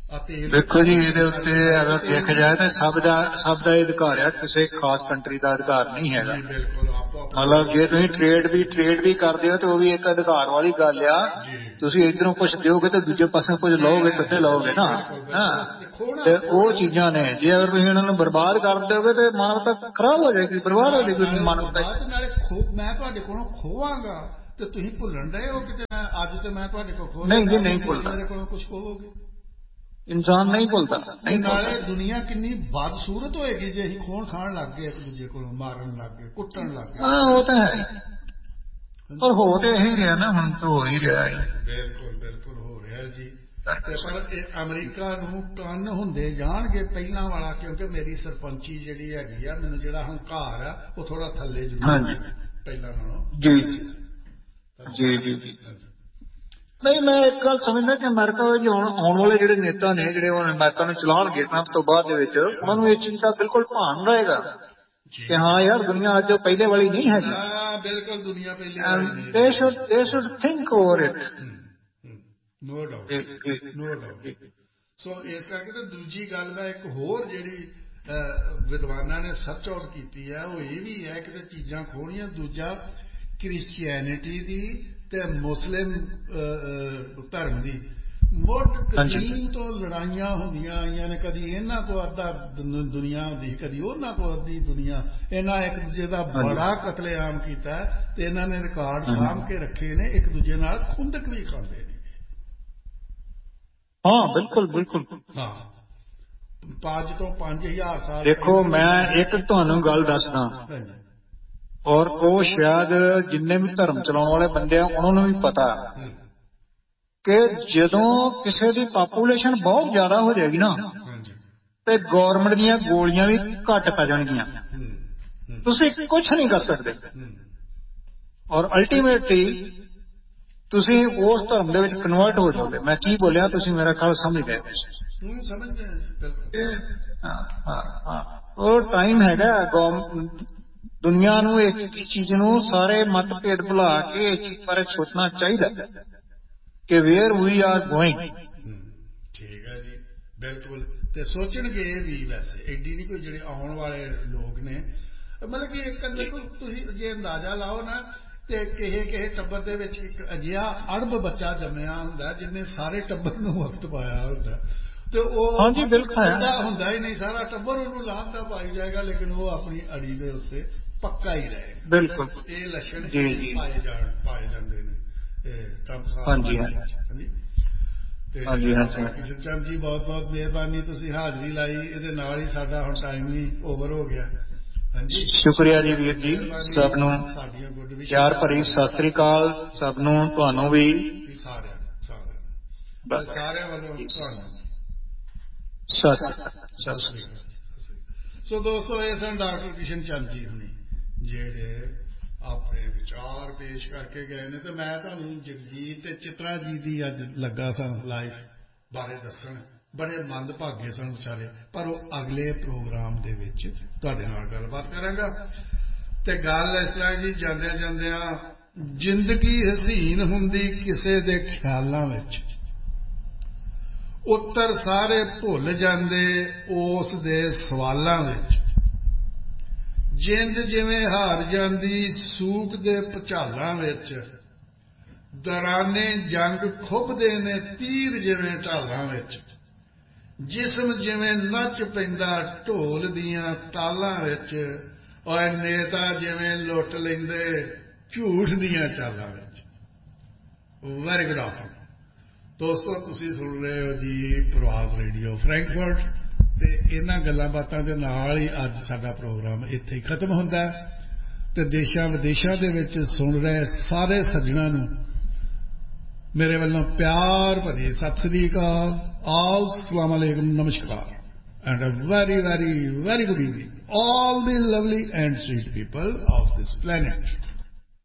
S3: ਦੇਖੋ ਜੀ, ਇਹਦੇ ਉੱਤੇ ਅਗਰ ਦੇਖਿਆ ਜਾਏ ਤਾਂ ਸਭ ਦਾ ਸਭ ਦਾ ਅਧਿਕਾਰ ਆ, ਕਿਸੇ ਖਾਸ ਕੰਟਰੀ ਦਾ ਅਧਿਕਾਰ ਨਹੀਂ ਹੈਗਾ। ਮਤਲਬ ਜੇ ਤੁਸੀਂ ਟ੍ਰੇਡ ਵੀ ਟ੍ਰੇਡ ਵੀ ਕਰਦੇ ਹੋ ਤੇ ਉਹ ਵੀ ਇੱਕ ਅਧਿਕਾਰ ਵਾਲੀ ਗੱਲ ਆ। ਤੁਸੀਂ ਇੱਧਰੋਂ ਕੁਛ ਦਿਓਗੇ ਤੇ ਦੂਜੇ ਪਾਸੇ ਕੁਝ ਲਓਗੇ ਕਿੱਥੇ ਲਓਗੇ ਨਾ। ਹਾਂ, ਤੇ ਉਹ ਚੀਜ਼ਾਂ ਨੇ। ਜੇ ਅਗਰ ਤੁਸੀਂ ਇਹਨਾਂ ਨੂੰ ਬਰਬਾਦ ਕਰ ਦਿਓਗੇ ਤੇ ਮਾਨਵਤਾ ਖਰਾਬ ਹੋ ਜਾਏਗੀ, ਬਰਬਾਦ ਹੋ ਜਾਏਗੀ ਮਾਨਵਤਾ।
S1: ਨਾਲੇ ਮੈਂ ਤੁਹਾਡੇ ਕੋਲੋਂ ਖੋਵਾਂਗਾ ਤੇ ਤੁਸੀਂ ਭੁੱਲਣ ਡਏ ਹੋ ਕਿਤੇ ਮੈਂ ਅੱਜ ਤੇ ਮੈਂ ਤੁਹਾਡੇ ਕੋਲ ਖੋ
S3: ਨਹੀਂ ਜੀ, ਨਹੀਂ ਭੁੱਲਦਾ।
S1: ਮੇਰੇ ਕੋਲੋਂ ਕੁਛ ਖੋਵੋਗੇ,
S3: ਇਨਸਾਨ ਨਹੀਂ ਭੁੱਲਦਾ।
S1: ਨਾਲੇ ਦੁਨੀਆ ਕਿੰਨੀ ਬਦਸੂਰਤ ਹੋਏਗੀ ਜੇ ਅਸੀਂ ਖੋਣ ਖਾਣ ਲੱਗ ਗਏ, ਇੱਕ ਦੂਜੇ ਕੋਲੋਂ ਮਾਰਨ ਲੱਗ ਗਏ, ਕੁੱਟਣ ਲੱਗ ਗਏ।
S3: ਹਾਂ, ਉਹ ਤਾਂ ਹੈ, ਪਰ ਹੋ ਤੇ ਇਹੀ ਰਿਹਾ ਨਾ, ਹੁਣ ਤਾਂ ਹੋ ਹੀ ਰਿਹਾ ਹੈ।
S1: ਬਿਲਕੁਲ ਬਿਲਕੁਲ ਹੋ ਰਿਹਾ ਜੀ। ਤੇ ਪਰ ਇਹ ਅਮਰੀਕਾ ਨੂੰ ਕੰਨ ਹੁੰਦੇ ਜਾਣਗੇ ਪਹਿਲਾਂ ਵਾਲਾ, ਕਿਉਂਕਿ ਮੇਰੀ ਸਰਪੰਚੀ ਜਿਹੜੀ ਹੈਗੀ ਆ, ਮੈਨੂੰ ਜਿਹੜਾ ਹੰਕਾਰ ਆ ਉਹ ਥੋੜਾ ਥੱਲੇ ਜ਼ਰੂਰ ਪਹਿਲਾਂ ਨਾਲੋਂ।
S3: ਜੀ ਜੀ ਜੀ ਜੀ। ਨਹੀਂ, ਮੈਂ ਇੱਕ ਗੱਲ ਸਮਝਦਾ ਕਿ ਅਮਰੀਕਾ ਵਿੱਚ ਆਉਣ ਵਾਲੇ ਜਿਹੜੇ ਨੇਤਾ ਨੇ, ਜਿਹੜੇ ਹੁਣ ਅਮਰੀਕਾ ਨੂੰ ਚਲਾਉਣਗੇ ਟਰੰਪ ਤੋਂ ਬਾਅਦ ਦੇ ਵਿੱਚ, ਉਹਨਾਂ ਨੂੰ ਇਹ ਚੀਜ਼ ਦਾ ਬਿਲਕੁਲ ਭਾਨ ਰਹੇਗਾ ਕਿ ਹਾਂ ਯਾਰ, ਦੁਨੀਆ ਅੱਜ ਪਹਿਲੇ ਵਾਲੀ ਨਹੀਂ ਹੈਗੀ।
S1: ਬਿਲਕੁਲ ਦੁਨੀਆ ਪਹਿਲੇ
S3: ਵਾਲੀ। they should they should think over it.
S1: No doubt, no doubt. ਸੋ ਇਸ ਕਰਕੇ ਤੇ ਦੂਜੀ ਗੱਲ ਮੈਂ ਇੱਕ ਹੋਰ ਜਿਹੜੀ ਵਿਦਵਾਨਾਂ ਨੇ ਸਰਚ ਆਊਟ ਕੀਤੀ ਹੈ, ਉਹ ਇਹ ਵੀ ਹੈ ਕਿ ਤੇ ਚੀਜ਼ਾਂ ਖੋਣੀਆਂ। ਦੂਜਾ, ਕ੍ਰਿਸਚੀਅਨਿਟੀ ਦੀ ਤੇ ਮੁਸਲਿਮ ਧਰਮ ਦੀ ਮੁੱਢ ਕਦੀਮ ਤੋਂ ਲੜਾਈਆਂ ਹੁੰਦੀਆਂ ਆਈਆਂ ਨੇ। ਕਦੀ ਇਹਨਾਂ ਕੋਲ ਅੱਧਾ ਦੁਨੀਆ ਹੁੰਦੀ, ਕਦੀ ਉਹਨਾਂ ਕੋਲ ਅੱਧੀ ਦੁਨੀਆ। ਇਹਨਾਂ ਇੱਕ ਦੂਜੇ ਦਾ ਬੜਾ ਕਤਲੇਆਮ ਕੀਤਾ ਤੇ ਇਹਨਾਂ ਨੇ ਰਿਕਾਰਡ ਸਾਂਭ ਕੇ ਰੱਖੇ ਨੇ। ਇੱਕ ਦੂਜੇ ਨਾਲ ਖੁੰਦਕ ਵੀ ਖਾਂਦੇ ਨੇ।
S3: ਹਾਂ, ਬਿਲਕੁਲ ਬਿਲਕੁਲ।
S1: ਹਾਂ, ਪੰਜ ਤੋਂ ਪੰਜ ਹਜ਼ਾਰ ਸਾਲ।
S3: ਦੇਖੋ, ਮੈਂ ਇੱਕ ਤੁਹਾਨੂੰ ਗੱਲ ਦੱਸਦਾ, ਔਰ ਉਹ ਸ਼ਾਇਦ ਜਿੰਨੇ ਵੀ ਧਰਮ ਚਲਾਉਣ ਵਾਲੇ ਬੰਦੇ ਆ ਉਹਨਾਂ ਨੂੰ ਵੀ ਪਤਾ ਕਿ ਜਦੋਂ ਕਿਸੇ ਦੀ ਪਾਪੂਲੇਸ਼ਨ ਬਹੁਤ ਜ਼ਿਆਦਾ ਹੋ ਜਾਏਗੀ ਨਾ, ਤੇ ਗੌਰਮੈਂਟ ਦੀਆਂ ਗੋਲੀਆਂ ਵੀ ਘੱਟ ਪੈ ਜਾਣਗੀਆਂ। ਤੁਸੀਂ ਕੁਛ ਨਹੀਂ ਕਰ ਸਕਦੇ, ਔਰ ਅਲਟੀਮੇਟਲੀ ਤੁਸੀਂ ਉਸ ਧਰਮ ਦੇ ਵਿੱਚ ਕਨਵਰਟ ਹੋ ਜਾਓਗੇ। ਮੈਂ ਕੀ ਬੋਲਿਆ, ਤੁਸੀਂ ਮੇਰਾ ਖਿਆਲ ਸਮਝ ਗਏ। ਉਹ ਟਾਈਮ ਹੈਗਾ ਦੁਨੀਆ ਨੂੰ ਇੱਕ ਚੀਜ਼ ਨੂੰ, ਸਾਰੇ ਮਤਭੇਦ ਭੁਲਾ ਕੇ ਇੱਕ ਚੀਜ਼ ਬਾਰੇ ਸੋਚਣਾ ਚਾਹੀਦਾ ਕਿ ਵੇਅਰ ਵੀ ਆਰ ਗੋਇੰਗ।
S1: ਠੀਕ ਹੈ ਜੀ, ਬਿਲਕੁਲ। ਤੇ ਸੋਚਣਗੇ ਇਹ ਵੀ, ਵੈਸੇ ਐਡੀ ਨਹੀਂ ਕੋਈ, ਜਿਹੜੇ ਆਉਣ ਵਾਲੇ ਲੋਕ ਨੇ, ਮਤਲਬ ਕਿ ਇੱਕ ਦੇਖੋ ਤੁਸੀਂ ਜੇ ਅੰਦਾਜ਼ਾ ਲਾਓ ਨਾ, ਤੇ ਕਿਸੇ ਕਿਸੇ ਟੱਬਰ ਦੇ ਵਿੱਚ ਇੱਕ ਅਜਿਹਾ ਅੜਬ ਬੱਚਾ ਜੰਮਿਆ ਹੁੰਦਾ ਜਿਹਨੇ ਸਾਰੇ ਟੱਬਰ ਨੂੰ ਵਕਤ ਪਾਇਆ ਹੁੰਦਾ, ਤੇ ਉਹ ਹੁੰਦਾ ਹੀ ਨਹੀਂ। ਸਾਰਾ ਟੱਬਰ ਉਹਨੂੰ ਲਾਹਨਤਾਂ ਪਾਈ ਜਾਏਗਾ, ਲੇਕਿਨ ਉਹ ਆਪਣੀ ਅੜੀ ਦੇ ਉੱਤੇ ਪੱਕਾ ਹੀ ਰਹੇਗਾ।
S3: ਬਿਲਕੁਲ,
S1: ਇਹ ਲੱਛਣ ਪਾਏ ਜਾਣ ਪਾਏ ਜਾਂਦੇ ਨੇ ਟਰੰਪ ਸਾਹਿਬ।
S3: ਹਾਂਜੀ
S1: ਹਾਂਜੀ। ਤੇ ਕਿਸ਼ਨ ਚੰਦ ਜੀ, ਬਹੁਤ ਬਹੁਤ ਮਿਹਰਬਾਨੀ, ਤੁਸੀਂ ਹਾਜ਼ਰੀ ਲਾਈ। ਇਹਦੇ ਨਾਲ ਹੀ ਸਾਡਾ ਹੁਣ ਟਾਈਮ ਵੀ ਓਵਰ ਹੋ ਗਿਆ। ਹਾਂਜੀ,
S3: ਸ਼ੁਕਰੀਆ ਜੀ ਵੀਰ ਜੀ। ਸਭ ਨੂੰ ਪਿਆਰ ਭਰੀ ਸਤਿ ਸ੍ਰੀ ਅਕਾਲ। ਸਭ ਨੂੰ, ਤੁਹਾਨੂੰ ਵੀ,
S1: ਸਾਰਿਆਂ ਸਾਰਿਆਂ ਸਾਰਿਆਂ ਵੱਲੋਂ ਤੁਹਾਨੂੰ
S3: ਸਤਿ ਸ੍ਰੀ ਅਕਾਲ।
S1: ਸੋ ਦੋਸਤੋ, ਇਹ ਸਨ ਡਾਕਟਰ ਕਿਸ਼ਨ ਚੰਦ ਜੀ ਹੁਣੀ, ਜਿਹੜੇ ਆਪਣੇ ਵਿਚਾਰ ਪੇਸ਼ ਕਰਕੇ ਗਏ ਨੇ। ਤੇ ਮੈਂ ਤੁਹਾਨੂੰ ਜਗਜੀਤ ਤੇ ਚਿਤਰਾ ਜੀ ਦੀ ਅੱਜ ਲੱਗਾ ਸਾਂ ਲਾਈਫ ਬਾਰੇ ਦੱਸਣ। ਬੜੇ ਮੰਦਭਾਗੇ ਸਨ ਵਿਚਾਰੇ, ਪਰ ਉਹ ਅਗਲੇ ਪ੍ਰੋਗਰਾਮ ਦੇ ਵਿੱਚ ਤੁਹਾਡੇ ਨਾਲ ਗੱਲਬਾਤ ਕਰਾਂਗਾ। ਤੇ ਗੱਲ ਇਸ ਤਰ੍ਹਾਂ ਜੀ, ਜਾਂਦਿਆਂ ਜਾਂਦਿਆਂ, ਜ਼ਿੰਦਗੀ ਹਸੀਨ ਹੁੰਦੀ ਕਿਸੇ ਦੇ ਖਿਆਲਾਂ ਵਿੱਚ, ਉੱਤਰ ਸਾਰੇ ਭੁੱਲ ਜਾਂਦੇ ਉਸ ਦੇ ਸਵਾਲਾਂ ਵਿੱਚ। ਜਿੰਦ ਜਿਵੇਂ ਹਾਰ ਜਾਂਦੀ ਸੂਕ ਦੇ ਭੁਚਾਲਾਂ ਵਿੱਚ, ਦੌਰਾਨੇ ਜੰਗ ਖੁੱਭਦੇ ਨੇ ਤੀਰ ਜਿਵੇਂ ਢਾਲਾਂ ਵਿੱਚ। ਜਿਸਮ ਜਿਵੇਂ ਨੱਚ ਪੈਂਦਾ ਢੋਲ ਦੀਆਂ ਤਾਲਾਂ ਵਿੱਚ, ਔਰ ਨੇਤਾ ਜਿਵੇਂ ਲੁੱਟ ਲੈਂਦੇ ਝੂਠ ਦੀਆਂ ਚਾਲਾਂ ਵਿੱਚ। ਵੈਰੀ ਗੁੱਡ ਆਫਟਰਨੂਨ ਦੋਸਤੋ, ਤੁਸੀਂ ਸੁਣ ਰਹੇ ਹੋ ਜੀ ਪ੍ਰਵਾਜ਼ ਰੇਡੀਓ ਫਰੈਂਕਫਰਟ। ਤੇ ਇਹਨਾਂ ਗੱਲਾਂ ਬਾਤਾਂ ਦੇ ਨਾਲ ਹੀ ਅੱਜ ਸਾਡਾ ਪ੍ਰੋਗਰਾਮ ਇੱਥੇ ਹੀ ਖਤਮ ਹੁੰਦਾ ਹੈ। ਤੇ ਦੇਸ਼ਾਂ ਵਿਦੇਸ਼ਾਂ ਦੇ ਵਿੱਚ ਸੁਣ ਰਹੇ ਸਾਰੇ ਸੱਜਣਾਂ ਨੂੰ ਮੇਰੇ ਵੱਲੋਂ ਪਿਆਰ ਭਰੀ ਸਤਿ ਸ੍ਰੀ ਅਕਾਲ, अस्सलाम वालेकुम, नमस्कार, and a very very very good evening all the lovely and sweet people of this planet.